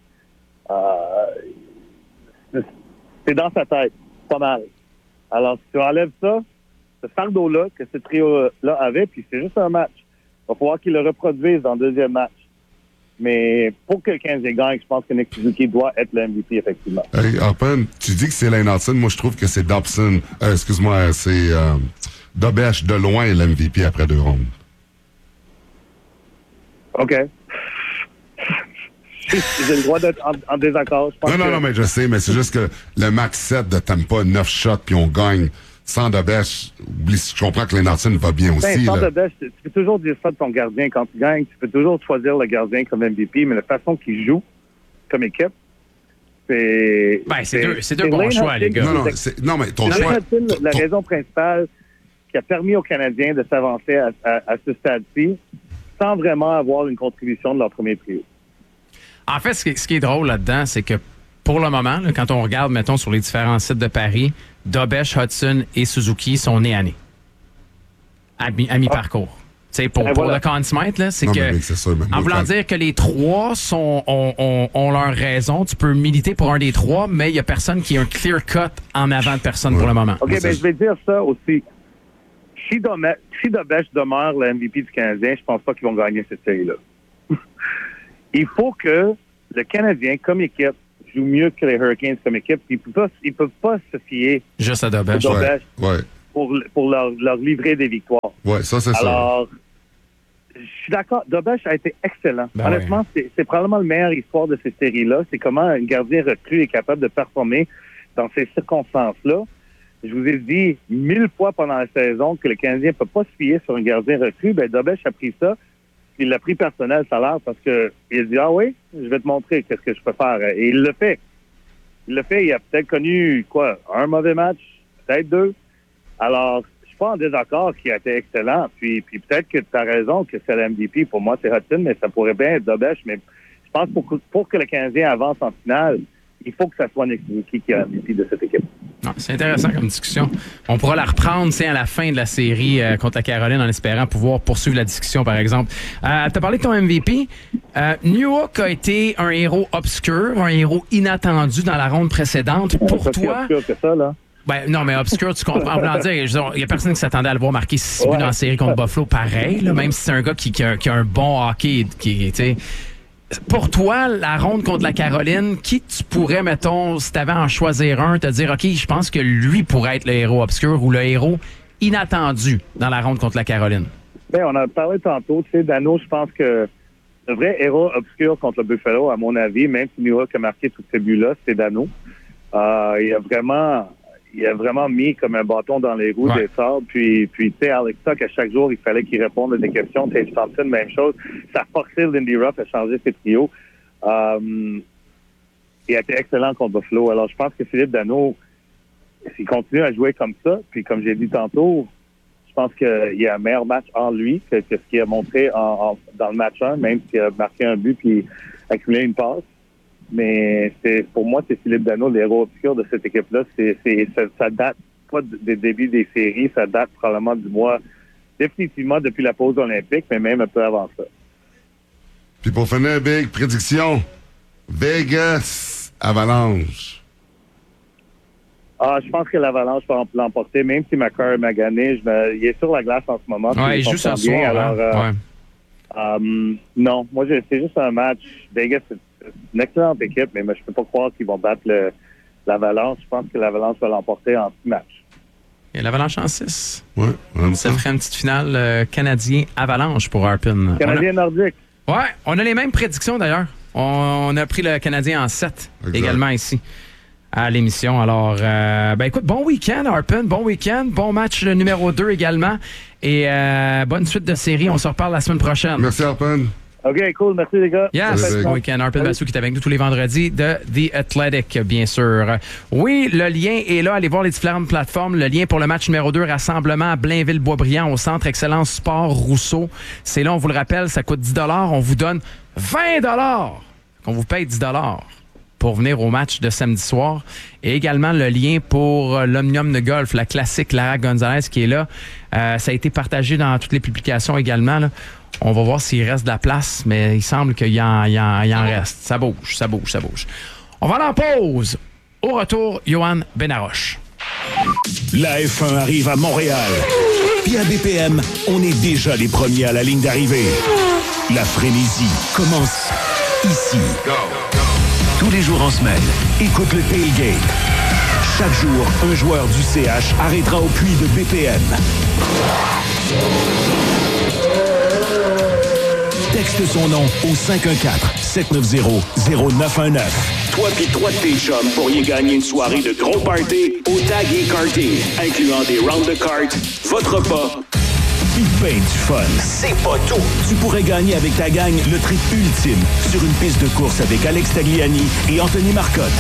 [SPEAKER 13] Euh, c'est dans sa tête, pas mal. Alors, si tu enlèves ça, ce fardeau-là que ce trio-là avait, puis c'est juste un match. Il va falloir qu'il le reproduise dans le deuxième match. Mais pour que le Canadien gagne, je pense que Nick Suzuki doit être le M V P, effectivement.
[SPEAKER 2] Hey, Harpen, tu dis que c'est Lane Hudson. Moi, je trouve que c'est Dobson. Euh, excuse-moi, c'est euh, Dobèche de loin le M V P après deux rondes.
[SPEAKER 13] OK. J'ai le droit d'être en, en désaccord. Je pense
[SPEAKER 2] non, non,
[SPEAKER 13] que...
[SPEAKER 2] non, mais je sais, mais c'est juste que le max sept de Tampa, neuf shots, puis on gagne sans Dobèche. Je comprends que Lane Hudson va bien aussi.
[SPEAKER 13] Ben, sans
[SPEAKER 2] là.
[SPEAKER 13] Dobèche, tu peux toujours dire ça de ton gardien quand tu gagnes. Tu peux toujours choisir le gardien comme M V P, mais la façon qu'il joue comme équipe, c'est...
[SPEAKER 1] Ben, c'est, c'est deux, c'est deux bons Lane choix, Hudson, les gars.
[SPEAKER 2] Non, non, c'est, non mais ton
[SPEAKER 13] Lane
[SPEAKER 2] choix...
[SPEAKER 13] Hudson,
[SPEAKER 2] ton,
[SPEAKER 13] la
[SPEAKER 2] ton...
[SPEAKER 13] raison principale, qui a permis aux Canadiens de s'avancer à, à, à ce stade-ci sans vraiment avoir une contribution de leur premier trio.
[SPEAKER 1] En fait, ce qui, ce qui est drôle là-dedans, c'est que pour le moment, là, quand on regarde, mettons, sur les différents sites de Paris, Dobesch, Hudson et Suzuki sont nés à nez. À, mi- à mi-parcours. Tu sais, pour,
[SPEAKER 13] Et
[SPEAKER 1] pour
[SPEAKER 13] voilà.
[SPEAKER 1] le Conn Smythe, là, c'est
[SPEAKER 2] Non,
[SPEAKER 1] que,
[SPEAKER 2] mais mec, c'est ça, même.
[SPEAKER 1] en voulant dire que les trois sont, ont, ont, ont leur raison, tu peux militer pour un des trois, mais il n'y a personne qui a un clear cut en avant de personne pour le moment.
[SPEAKER 13] OK, bien, je vais dire ça aussi. Si Dome- si Dobesch demeure le M V P du Canadien, je pense pas qu'ils vont gagner cette série-là. Il faut que le Canadien, comme équipe, joue mieux que les Hurricanes comme équipe. Ils ne peuvent, peuvent pas se fier
[SPEAKER 1] Juste à Dobesch.
[SPEAKER 13] à Dobesch
[SPEAKER 2] Ouais, ouais.
[SPEAKER 13] pour, pour leur, leur livrer des victoires.
[SPEAKER 2] Ouais, ça, c'est ça.
[SPEAKER 13] Alors, je suis d'accord. Dobesch a été excellent.
[SPEAKER 1] Ben
[SPEAKER 13] Honnêtement, c'est, c'est probablement la meilleure histoire de ces séries-là. C'est comment un gardien recru est capable de performer dans ces circonstances-là. Je vous ai dit mille fois pendant la saison que le Canadien ne peut pas se fier sur un gardien recru. Ben, Dobesch a pris ça. Il l'a pris personnel, ça a l'air, parce que il a dit, ah oui, je vais te montrer qu'est-ce que je peux faire. Et il le fait. Il le fait. Il a peut-être connu, quoi, un mauvais match, peut-être deux. Alors, je suis pas en désaccord qu'il a été excellent. Puis, puis peut-être que tu as raison que c'est le M V P. Pour moi, c'est Hudson, mais ça pourrait bien être Dobesch. Mais je pense que pour, pour que le Canadien avance en finale, il faut que ça soit Nick Suzuki qui est le M V P de cette équipe.
[SPEAKER 1] Non, c'est intéressant comme discussion. On pourra la reprendre à la fin de la série euh, contre la Caroline en espérant pouvoir poursuivre la discussion, par exemple. Euh, tu as parlé de ton M V P. Euh, Newhook a été un héros obscur, un héros inattendu dans la ronde précédente. Pour
[SPEAKER 13] Ça, c'est
[SPEAKER 1] toi...
[SPEAKER 13] obscur que ça, là.
[SPEAKER 1] Ben, non, mais obscur, tu comprends. En voulant dire, il n'y a personne qui s'attendait à le voir marquer six buts
[SPEAKER 13] Ouais.
[SPEAKER 1] dans la série contre Buffalo, pareil, là, même si c'est un gars qui, qui, a, qui a un bon hockey. Qui, tu sais. Pour toi, la ronde contre la Caroline, qui tu pourrais, mettons, si tu avais à en choisir un, te dire, OK, je pense que lui pourrait être le héros obscur ou le héros inattendu dans la ronde contre la Caroline?
[SPEAKER 13] Ben, on a parlé tantôt, tu sais, Dano, je pense que le vrai héros obscur contre le Buffalo, à mon avis, même si Newhook a marqué tous ces buts-là, c'est Dano. Euh, il a vraiment... Il a vraiment mis comme un bâton dans les roues
[SPEAKER 1] Ouais.
[SPEAKER 13] des sables. Puis, puis tu sais, Alex Tuck, à chaque jour, il fallait qu'il réponde à des questions. Tage Thompson, même chose. Ça a forcé Lindy Ruff à changer ses trios. Euh, il a été excellent contre Buffalo. Alors, je pense que Philippe Dano, s'il continue à jouer comme ça, puis comme j'ai dit tantôt, je pense qu'il y a un meilleur match en lui que, que ce qu'il a montré en, en- dans le match un, même s'il a marqué un but puis accumulé une passe. Mais c'est pour moi, c'est Philippe Dano, l'héros obscur de cette équipe-là. C'est, c'est, ça, ça date pas des débuts des séries, ça date probablement du mois, définitivement depuis la pause olympique, mais même un peu avant ça.
[SPEAKER 2] Puis pour finir, Big, prédiction. Vegas, Avalanche.
[SPEAKER 13] Ah, je pense que l'Avalanche va l'emporter, même si Macar est magané. Je me- il est sur la glace en ce moment. puis
[SPEAKER 1] Ouais, il joue
[SPEAKER 13] comprend
[SPEAKER 1] ce
[SPEAKER 13] bien,
[SPEAKER 1] soir.
[SPEAKER 13] alors,
[SPEAKER 1] hein?
[SPEAKER 13] euh,
[SPEAKER 1] Ouais.
[SPEAKER 13] Euh, non, moi, je- c'est juste un match. Vegas, c'est c'est une excellente équipe, mais moi, je peux pas croire qu'ils vont battre le, l'Avalanche. Je pense que l'Avalanche va l'emporter en six matchs.
[SPEAKER 1] Et l'Avalanche en six.
[SPEAKER 2] Ouais, on aime
[SPEAKER 1] Ça
[SPEAKER 2] ça.
[SPEAKER 1] ferait une petite finale euh, Canadien-Avalanche pour Harpin.
[SPEAKER 13] Canadien nordique.
[SPEAKER 1] On a, ouais, on a les mêmes prédictions d'ailleurs. On, on a pris le Canadien en sept
[SPEAKER 2] Exact.
[SPEAKER 1] également ici à l'émission. Alors, euh, ben écoute, bon week-end, Harpin. Bon week-end. Bon match numéro deux également. Et euh, bonne suite de série. On se reparle la semaine prochaine.
[SPEAKER 2] Merci, Harpin.
[SPEAKER 13] OK, cool. Merci, les gars.
[SPEAKER 1] Yes,
[SPEAKER 2] Salut,
[SPEAKER 1] bon week-end. Harpin Bassou qui est avec nous tous les vendredis de The Athletic, bien sûr. Oui, le lien est là. Allez voir les différentes plateformes. Le lien pour le match numéro deux, rassemblement à Blainville-Boisbriand au Centre Excellence Sport Rousseau. C'est là, on vous le rappelle, ça coûte dix dollars. On vous donne vingt dollars. On vous paye dix dollars pour venir au match de samedi soir. Et également le lien pour euh, l'Omnium de golf, la classique Lara Gonzalez qui est là. Euh, ça a été partagé dans toutes les publications également, là. On va voir s'il reste de la place, mais il semble qu'il y en, il y en, il en reste. Ça bouge, ça bouge, ça bouge. On va aller en pause. Au retour, Johan Benaroche.
[SPEAKER 4] La F un arrive à Montréal. Puis à B P M, on est déjà les premiers à la ligne d'arrivée. La frénésie commence ici. Tous les jours en semaine, écoute le Tailgate. Chaque jour, un joueur du C H arrêtera au puits de B P M. Texte son nom au cinq un quatre, sept neuf zéro, zéro neuf un neuf. Toi pis trois de tes chums pourriez gagner une soirée de gros party au Tag et Karting, incluant des rounds de cartes, votre repas, pis ben du fun. C'est pas tout! Tu pourrais gagner avec ta gang le trip ultime sur une piste de course avec Alex Tagliani et Anthony Marcotte.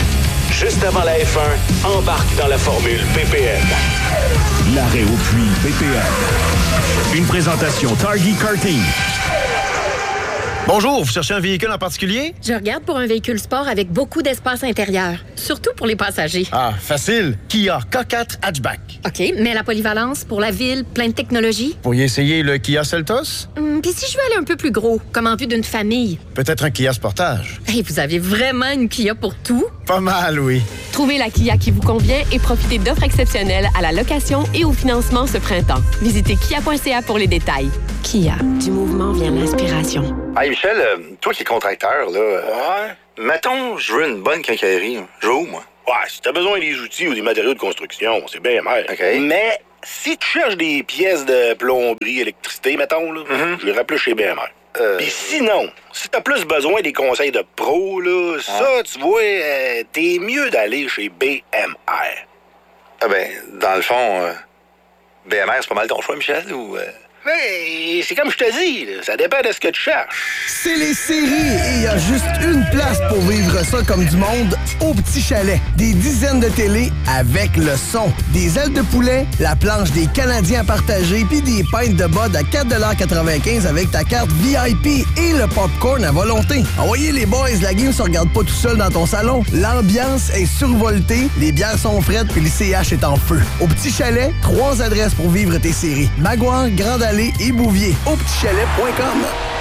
[SPEAKER 4] Juste avant la F un, embarque dans la formule B P M. L'arrêt au puits B P M. Une présentation Target Karting.
[SPEAKER 8] Bonjour, vous cherchez un véhicule en particulier?
[SPEAKER 19] Je regarde pour un véhicule sport avec beaucoup d'espace intérieur, surtout pour les passagers.
[SPEAKER 8] Ah, facile. Kia K quatre Hatchback.
[SPEAKER 19] OK, mais la polyvalence pour la ville, plein de technologies.
[SPEAKER 8] Vous pourriez essayer le Kia Seltos?
[SPEAKER 19] Hum, Puis si je veux aller un peu plus gros, comme en vue d'une famille?
[SPEAKER 8] Peut-être un Kia Sportage.
[SPEAKER 19] Hey, vous avez vraiment une Kia pour tout?
[SPEAKER 8] Pas mal, oui.
[SPEAKER 20] Trouvez la Kia qui vous convient et profitez d'offres exceptionnelles à la location et au financement ce printemps. Visitez kia point c a pour les détails. Kia, du mouvement vient l'inspiration.
[SPEAKER 6] Hey Michel, euh, toi qui es contracteur, là, euh, ouais. Mettons, je veux une bonne quincaillerie. Je veux où, moi?
[SPEAKER 7] Ouais, si t'as besoin des outils ou des matériaux de construction, c'est bien mer.
[SPEAKER 6] OK.
[SPEAKER 7] Mais si tu cherches des pièces de plomberie, électricité, mettons, là,
[SPEAKER 6] Mm-hmm.
[SPEAKER 7] je les plus chez B M R.
[SPEAKER 6] Euh...
[SPEAKER 7] Puis sinon, si t'as plus besoin des conseils de pro, là,
[SPEAKER 6] Ah.
[SPEAKER 7] ça, tu vois, euh, t'es mieux d'aller chez B M R.
[SPEAKER 6] Ah ben, dans le fond, euh, B M R, c'est pas mal ton choix, Michel, ou... Euh...
[SPEAKER 7] Hey, c'est comme je te dis, là, ça dépend de ce que tu cherches.
[SPEAKER 17] C'est les séries et il y a juste une place pour vivre ça comme du monde au Petit Chalet. Des dizaines de télés avec le son. Des ailes de poulet, la planche des Canadiens à partager puis des pintes de bod à quatre dollars quatre-vingt-quinze avec ta carte V I P et le popcorn à volonté. Envoyez les boys, la game se regarde pas tout seul dans ton salon. L'ambiance est survoltée, les bières sont frettes puis le C H est en feu. Au Petit Chalet, trois adresses pour vivre tes séries. Maguire, Grande Allée et Bouvier. Au petit chalet point com.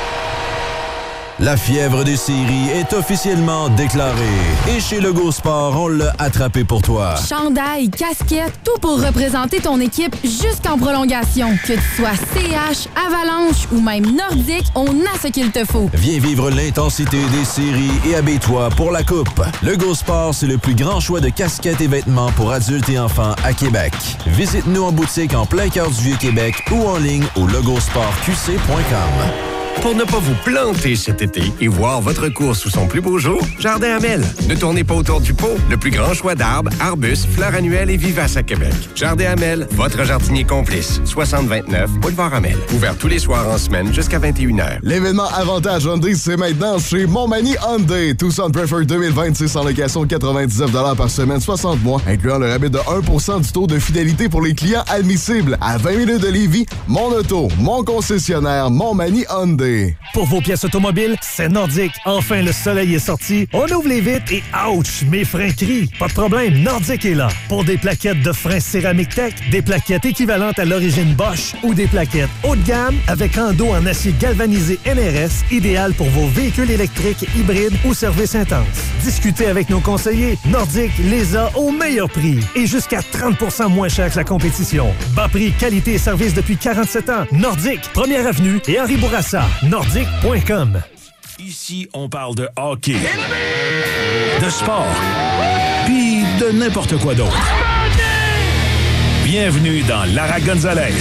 [SPEAKER 11] La fièvre des séries est officiellement déclarée. Et chez Lego Sport, on l'a attrapé pour toi.
[SPEAKER 21] Chandail, casquette, tout pour représenter ton équipe jusqu'en prolongation. Que tu sois C H, Avalanche ou même Nordique, on a ce qu'il te faut.
[SPEAKER 11] Viens vivre l'intensité des séries et habille-toi pour la coupe. Lego Sport, c'est le plus grand choix de casquettes et vêtements pour adultes et enfants à Québec. Visite-nous en boutique en plein cœur du Vieux-Québec ou en ligne au logosport q c point com.
[SPEAKER 18] Pour ne pas vous planter cet été et voir votre course sous son plus beau jour, Jardin Hamel. Ne tournez pas autour du pot. Le plus grand choix d'arbres, arbustes, fleurs annuelles et vivaces à Québec. Jardin Hamel, votre jardinier complice. soixante vingt-neuf, Boulevard Hamel. Ouvert tous les soirs en semaine jusqu'à vingt et une heures.
[SPEAKER 14] L'événement Avantage Hyundai, c'est maintenant chez Montmagny Hyundai. Tucson Preferred deux mille vingt-six en location quatre-vingt-dix-neuf dollars par semaine, soixante mois, incluant le rabais de un pour cent du taux de fidélité pour les clients admissibles. À vingt minutes de Lévis, mon auto, mon concessionnaire, Montmagny Hyundai.
[SPEAKER 22] Pour vos pièces automobiles, c'est Nordique. Enfin, le soleil est sorti. On ouvre les vitres et ouch, mes freins crient. Pas de problème, Nordique est là. Pour des plaquettes de freins céramique tech, des plaquettes équivalentes à l'origine Bosch ou des plaquettes haut de gamme avec endos en acier galvanisé N R S, idéal pour vos véhicules électriques, hybrides ou services intenses. Discutez avec nos conseillers. Nordique les a au meilleur prix et jusqu'à trente pour cent moins cher que la compétition. Bas prix, qualité et service depuis quarante-sept ans. Nordique, première avenue et Henri Bourassa. nordique point com.
[SPEAKER 4] Ici, on parle de hockey, de sport, puis de n'importe quoi d'autre. Bienvenue dans Lara Gonzalez.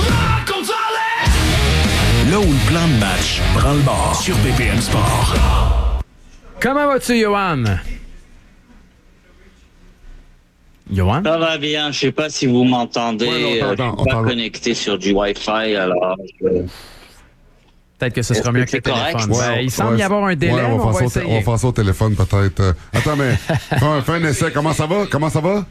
[SPEAKER 4] Là où le plan de match prend le bord sur B P M Sport.
[SPEAKER 1] Comment vas-tu, Johan? Johan?
[SPEAKER 23] Ça va bien. Je sais pas si vous m'entendez.
[SPEAKER 1] Ouais, non,
[SPEAKER 23] euh, je suis pas connecté sur du Wi-Fi, alors... Je...
[SPEAKER 1] Peut-être que ce sera mieux que le téléphone.
[SPEAKER 2] Ouais,
[SPEAKER 1] ben, il
[SPEAKER 2] ouais,
[SPEAKER 1] semble y avoir un délai,
[SPEAKER 2] ouais, on, va
[SPEAKER 1] on va
[SPEAKER 2] faire ça au,
[SPEAKER 1] essayer.
[SPEAKER 2] on va faire ça au téléphone, peut-être. Euh, attends, mais fais un, fais un essai. Comment ça va? Comment ça va?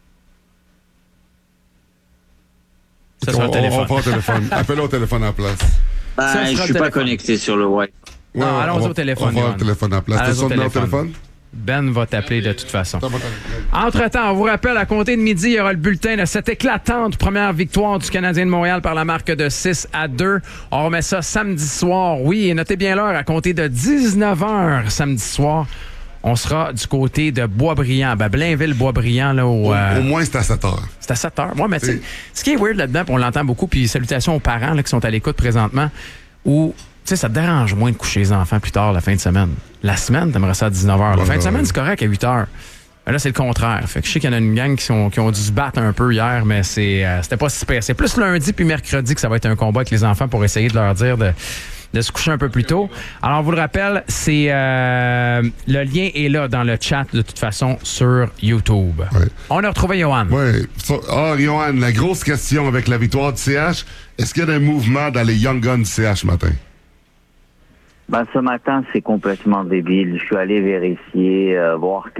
[SPEAKER 1] Ça sera
[SPEAKER 2] on,
[SPEAKER 1] au téléphone.
[SPEAKER 2] On va faire au téléphone. Appelle-le au téléphone à la place.
[SPEAKER 23] Ben, je suis pas connecté sur le Wi-Fi.
[SPEAKER 1] Non,
[SPEAKER 2] Ouais,
[SPEAKER 1] allons
[SPEAKER 2] on va-
[SPEAKER 1] au téléphone.
[SPEAKER 2] on va au
[SPEAKER 1] Johan.
[SPEAKER 2] téléphone à la place.
[SPEAKER 1] Allons
[SPEAKER 2] T'as son
[SPEAKER 1] au
[SPEAKER 2] numéro de téléphone?
[SPEAKER 1] Ben va t'appeler de toute façon. Entre-temps, on vous rappelle, à compter de midi, il y aura le bulletin de cette éclatante première victoire du Canadien de Montréal par la marque de six à deux. On remet ça samedi soir. Oui, et notez bien l'heure, à compter de dix-neuf heures samedi soir. On sera du côté de Boisbriand, ben Blainville-Boisbriand. Là, au,
[SPEAKER 2] Au,
[SPEAKER 1] euh,
[SPEAKER 2] au moins, c'est à sept heures.
[SPEAKER 1] C'est à sept heures. Moi, mais tu sais, ce qui est weird là-dedans, puis on l'entend beaucoup, puis salutations aux parents là, qui sont à l'écoute présentement, où tu sais, ça te dérange moins de coucher les enfants plus tard la fin de semaine. La semaine, t'aimerais ça à dix-neuf heures. La
[SPEAKER 2] Ouais,
[SPEAKER 1] fin de
[SPEAKER 2] ouais,
[SPEAKER 1] semaine,
[SPEAKER 2] ouais.
[SPEAKER 1] c'est correct à huit heures. Mais là, c'est le contraire. Fait que je sais qu'il y en a une gang qui, sont, qui ont dû se battre un peu hier, mais c'est, euh, c'était pas si pire. C'est plus lundi puis mercredi que ça va être un combat avec les enfants pour essayer de leur dire de, de se coucher un peu plus tôt. Alors, on vous le rappelle, c'est euh, le lien est là dans le chat, de toute façon, sur YouTube.
[SPEAKER 2] Ouais.
[SPEAKER 1] On a retrouvé Johan.
[SPEAKER 2] Oui. Ah, Johan, la grosse question avec la victoire du C H, est-ce qu'il y a des mouvements dans les Young Guns du C H ce matin?
[SPEAKER 24] Ben, ce matin, c'est complètement débile. Je suis allé vérifier, euh, voir qu'est-ce qui se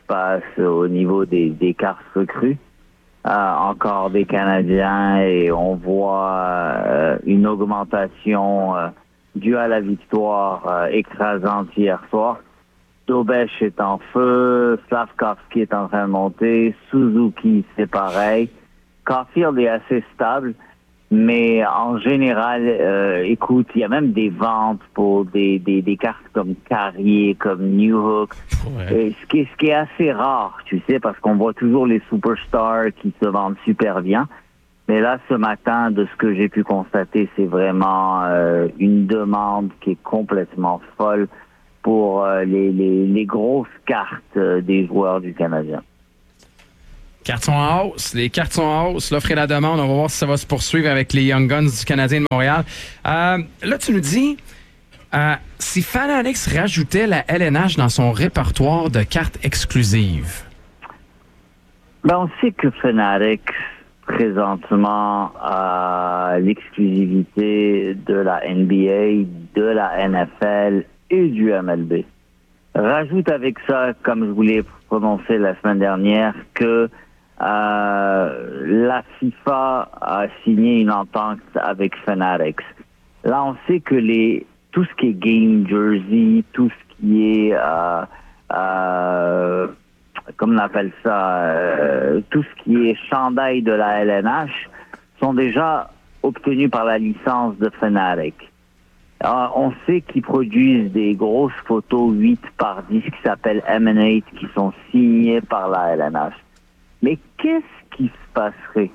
[SPEAKER 3] passe au niveau des, des cartes recrues. Euh, encore des Canadiens et on voit euh, une augmentation euh, due à la victoire euh, écrasante hier soir. Dobeš est en feu, Slavkovski est en train de monter, Suzuki c'est pareil. Caulfield est assez stable, mais en général, euh, écoute, il y a même des ventes pour des, des, des cartes comme Carrier, comme Newhook, ouais. ce, qui est, ce qui est assez rare, tu sais, parce qu'on voit toujours les superstars qui se vendent super bien. Mais là, ce matin, de ce que j'ai pu constater, c'est vraiment euh, une demande qui est complètement folle pour euh, les, les, les grosses cartes euh, des joueurs du Canadien.
[SPEAKER 1] Cartes sont en hausse. Les cartes sont en hausse. L'offre et la demande. On va voir si ça va se poursuivre avec les Young Guns du Canadien de Montréal. Euh, là, tu nous dis, euh, si Fanatics rajoutait la L N H dans son répertoire de cartes exclusives.
[SPEAKER 3] Ben, on sait que Fanatics, présentement, a l'exclusivité de la N B A, de la N F L et du M L B. Rajoute avec ça, comme je vous l'ai prononcé la semaine dernière, que Euh, la FIFA a signé une entente avec Fanatics. Là, on sait que les tout ce qui est game jersey, tout ce qui est euh, euh, comme on appelle ça, euh, tout ce qui est chandail de la L N H sont déjà obtenus par la licence de Fanatics. Alors, on sait qu'ils produisent des grosses photos huit par dix qui s'appellent Emanate, qui sont signées par la L N H. Mais qu'est-ce qui se passerait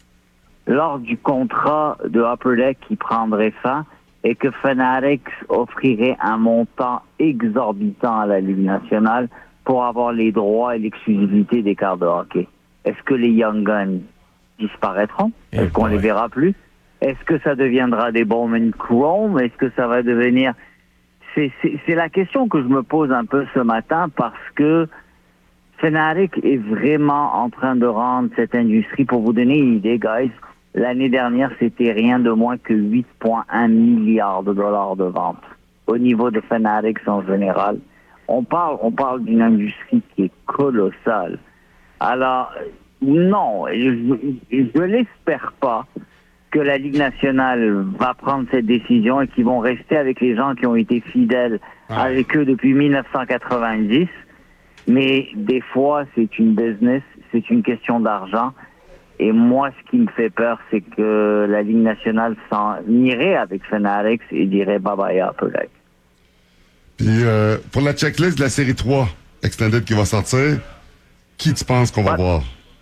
[SPEAKER 3] lors du contrat de Upper Deck qui prendrait fin et que Fanatics offrirait un montant exorbitant à la Ligue nationale pour avoir les droits et l'exclusivité des cartes de hockey? Est-ce que les Young Guns disparaîtront? Est-ce qu'on les verra plus? Est-ce que ça deviendra des Bowman Chrome? Est-ce que ça va devenir... C'est, c'est, c'est la question que je me pose un peu ce matin parce que Fanatics est vraiment en train de rendre cette industrie. Pour vous donner une idée, guys, l'année dernière, c'était rien de moins que huit virgule un milliards de dollars de ventes au niveau de Fanatics en général. On parle, on parle d'une industrie qui est colossale. Alors, non, je ne l'espère pas que la Ligue nationale va prendre cette décision et qu'ils vont rester avec les gens qui ont été fidèles ouais. avec eux depuis dix-neuf cent quatre-vingt-dix. Mais des fois, c'est une business, c'est une question d'argent. Et moi, ce qui me fait peur, c'est que la Ligue nationale s'en irait avec Fanatics et dirait bye-bye à Upper Deck.
[SPEAKER 2] Puis, euh, pour la checklist de la série trois Extended qui va sortir, qui tu penses qu'on va ouais. voir?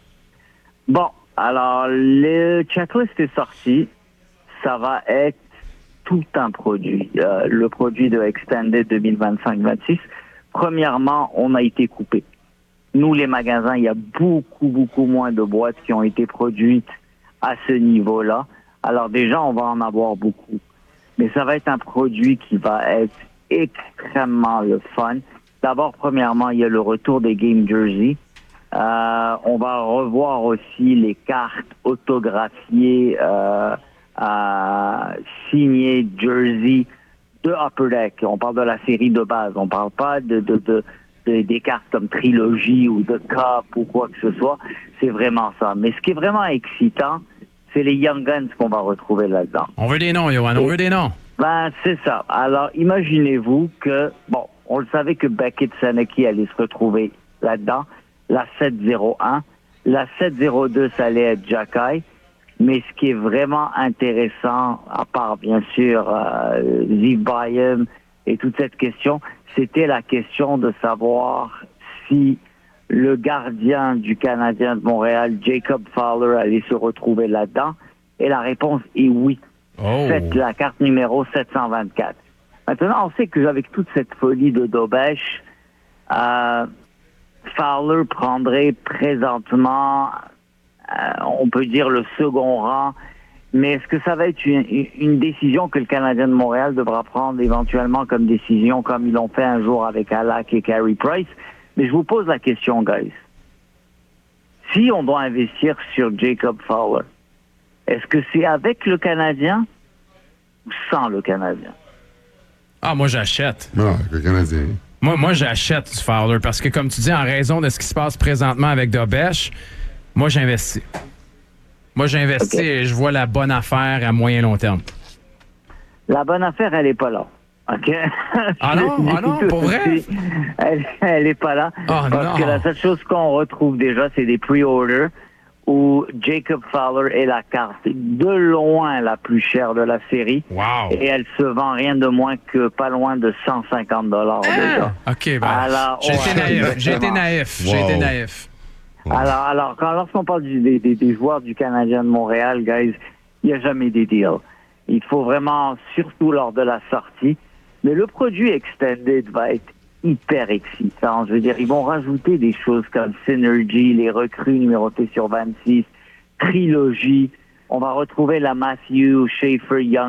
[SPEAKER 3] Bon, alors, le checklist est sorti. Ça va être tout un produit. Euh, le produit de Extended deux mille vingt-cinq vingt-six. Premièrement, on a été coupé. Nous, les magasins, il y a beaucoup, beaucoup moins de boîtes qui ont été produites à ce niveau-là. Alors déjà, on va en avoir beaucoup. Mais ça va être un produit qui va être extrêmement le fun. D'abord, premièrement, il y a le retour des Game Jersey. Euh, on va revoir aussi les cartes autographiées, euh, euh, signées Jersey de Upper Deck. On parle de la série de base. On parle pas de, de, de, de des cartes comme Trilogy ou de Cup ou quoi que ce soit. C'est vraiment ça. Mais ce qui est vraiment excitant, c'est les Young Guns qu'on va retrouver là-dedans.
[SPEAKER 1] On veut des noms, Johan. On veut des noms.
[SPEAKER 3] Ben, c'est ça. Alors, imaginez-vous que, bon, on le savait que Beckett Senecki allait se retrouver là-dedans. La sept zéro un. La sept zéro deux, ça allait être Jacky. Mais ce qui est vraiment intéressant, à part bien sûr euh, Ziv Bayem et toute cette question, c'était la question de savoir si le gardien du Canadien de Montréal, Jacob Fowler, allait se retrouver là-dedans. Et la réponse est oui. Oh. C'est la carte numéro sept cent vingt-quatre. Maintenant, on sait qu'avec toute cette folie de Dobeš, euh, Fowler prendrait présentement... Euh, on peut dire le second rang, mais est-ce que ça va être une, une décision que le Canadien de Montréal devra prendre éventuellement comme décision, comme ils l'ont fait un jour avec Alak et Carey Price? Mais je vous pose la question, guys. Si on doit investir sur Jacob Fowler, est-ce que c'est avec le Canadien ou sans le Canadien?
[SPEAKER 1] Ah, moi j'achète.
[SPEAKER 2] Non, avec le Canadien.
[SPEAKER 1] Moi, moi j'achète du Fowler parce que, comme tu dis, en raison de ce qui se passe présentement avec Dobèche, moi, j'investis. Moi, j'investis okay. et je vois la bonne affaire à moyen long terme.
[SPEAKER 3] La bonne affaire, elle n'est pas là. OK?
[SPEAKER 1] Ah non? Ah non? Pour vrai?
[SPEAKER 3] Elle, elle est pas là.
[SPEAKER 1] Oh,
[SPEAKER 3] parce
[SPEAKER 1] non.
[SPEAKER 3] que la seule chose qu'on retrouve déjà, c'est des pre-orders où Jacob Fowler est la carte de loin la plus chère de la série.
[SPEAKER 1] Wow.
[SPEAKER 3] Et elle se vend rien de moins que pas loin de cent cinquante dollars ah. déjà.
[SPEAKER 1] OK, ben, alors, j'ai, ouais, été naïf, j'ai été naïf. Wow. J'ai été naïf.
[SPEAKER 3] Wow. Alors, alors quand, lorsqu'on parle du, des, des, des joueurs du Canadien de Montréal, guys, il n'y a jamais des deals. Il faut vraiment, surtout lors de la sortie, mais le produit extended va être hyper excitant. Je veux dire, ils vont rajouter des choses comme Synergy, les recrues numérotées sur vingt-six, Trilogie. On va retrouver la Matthew Schaefer Young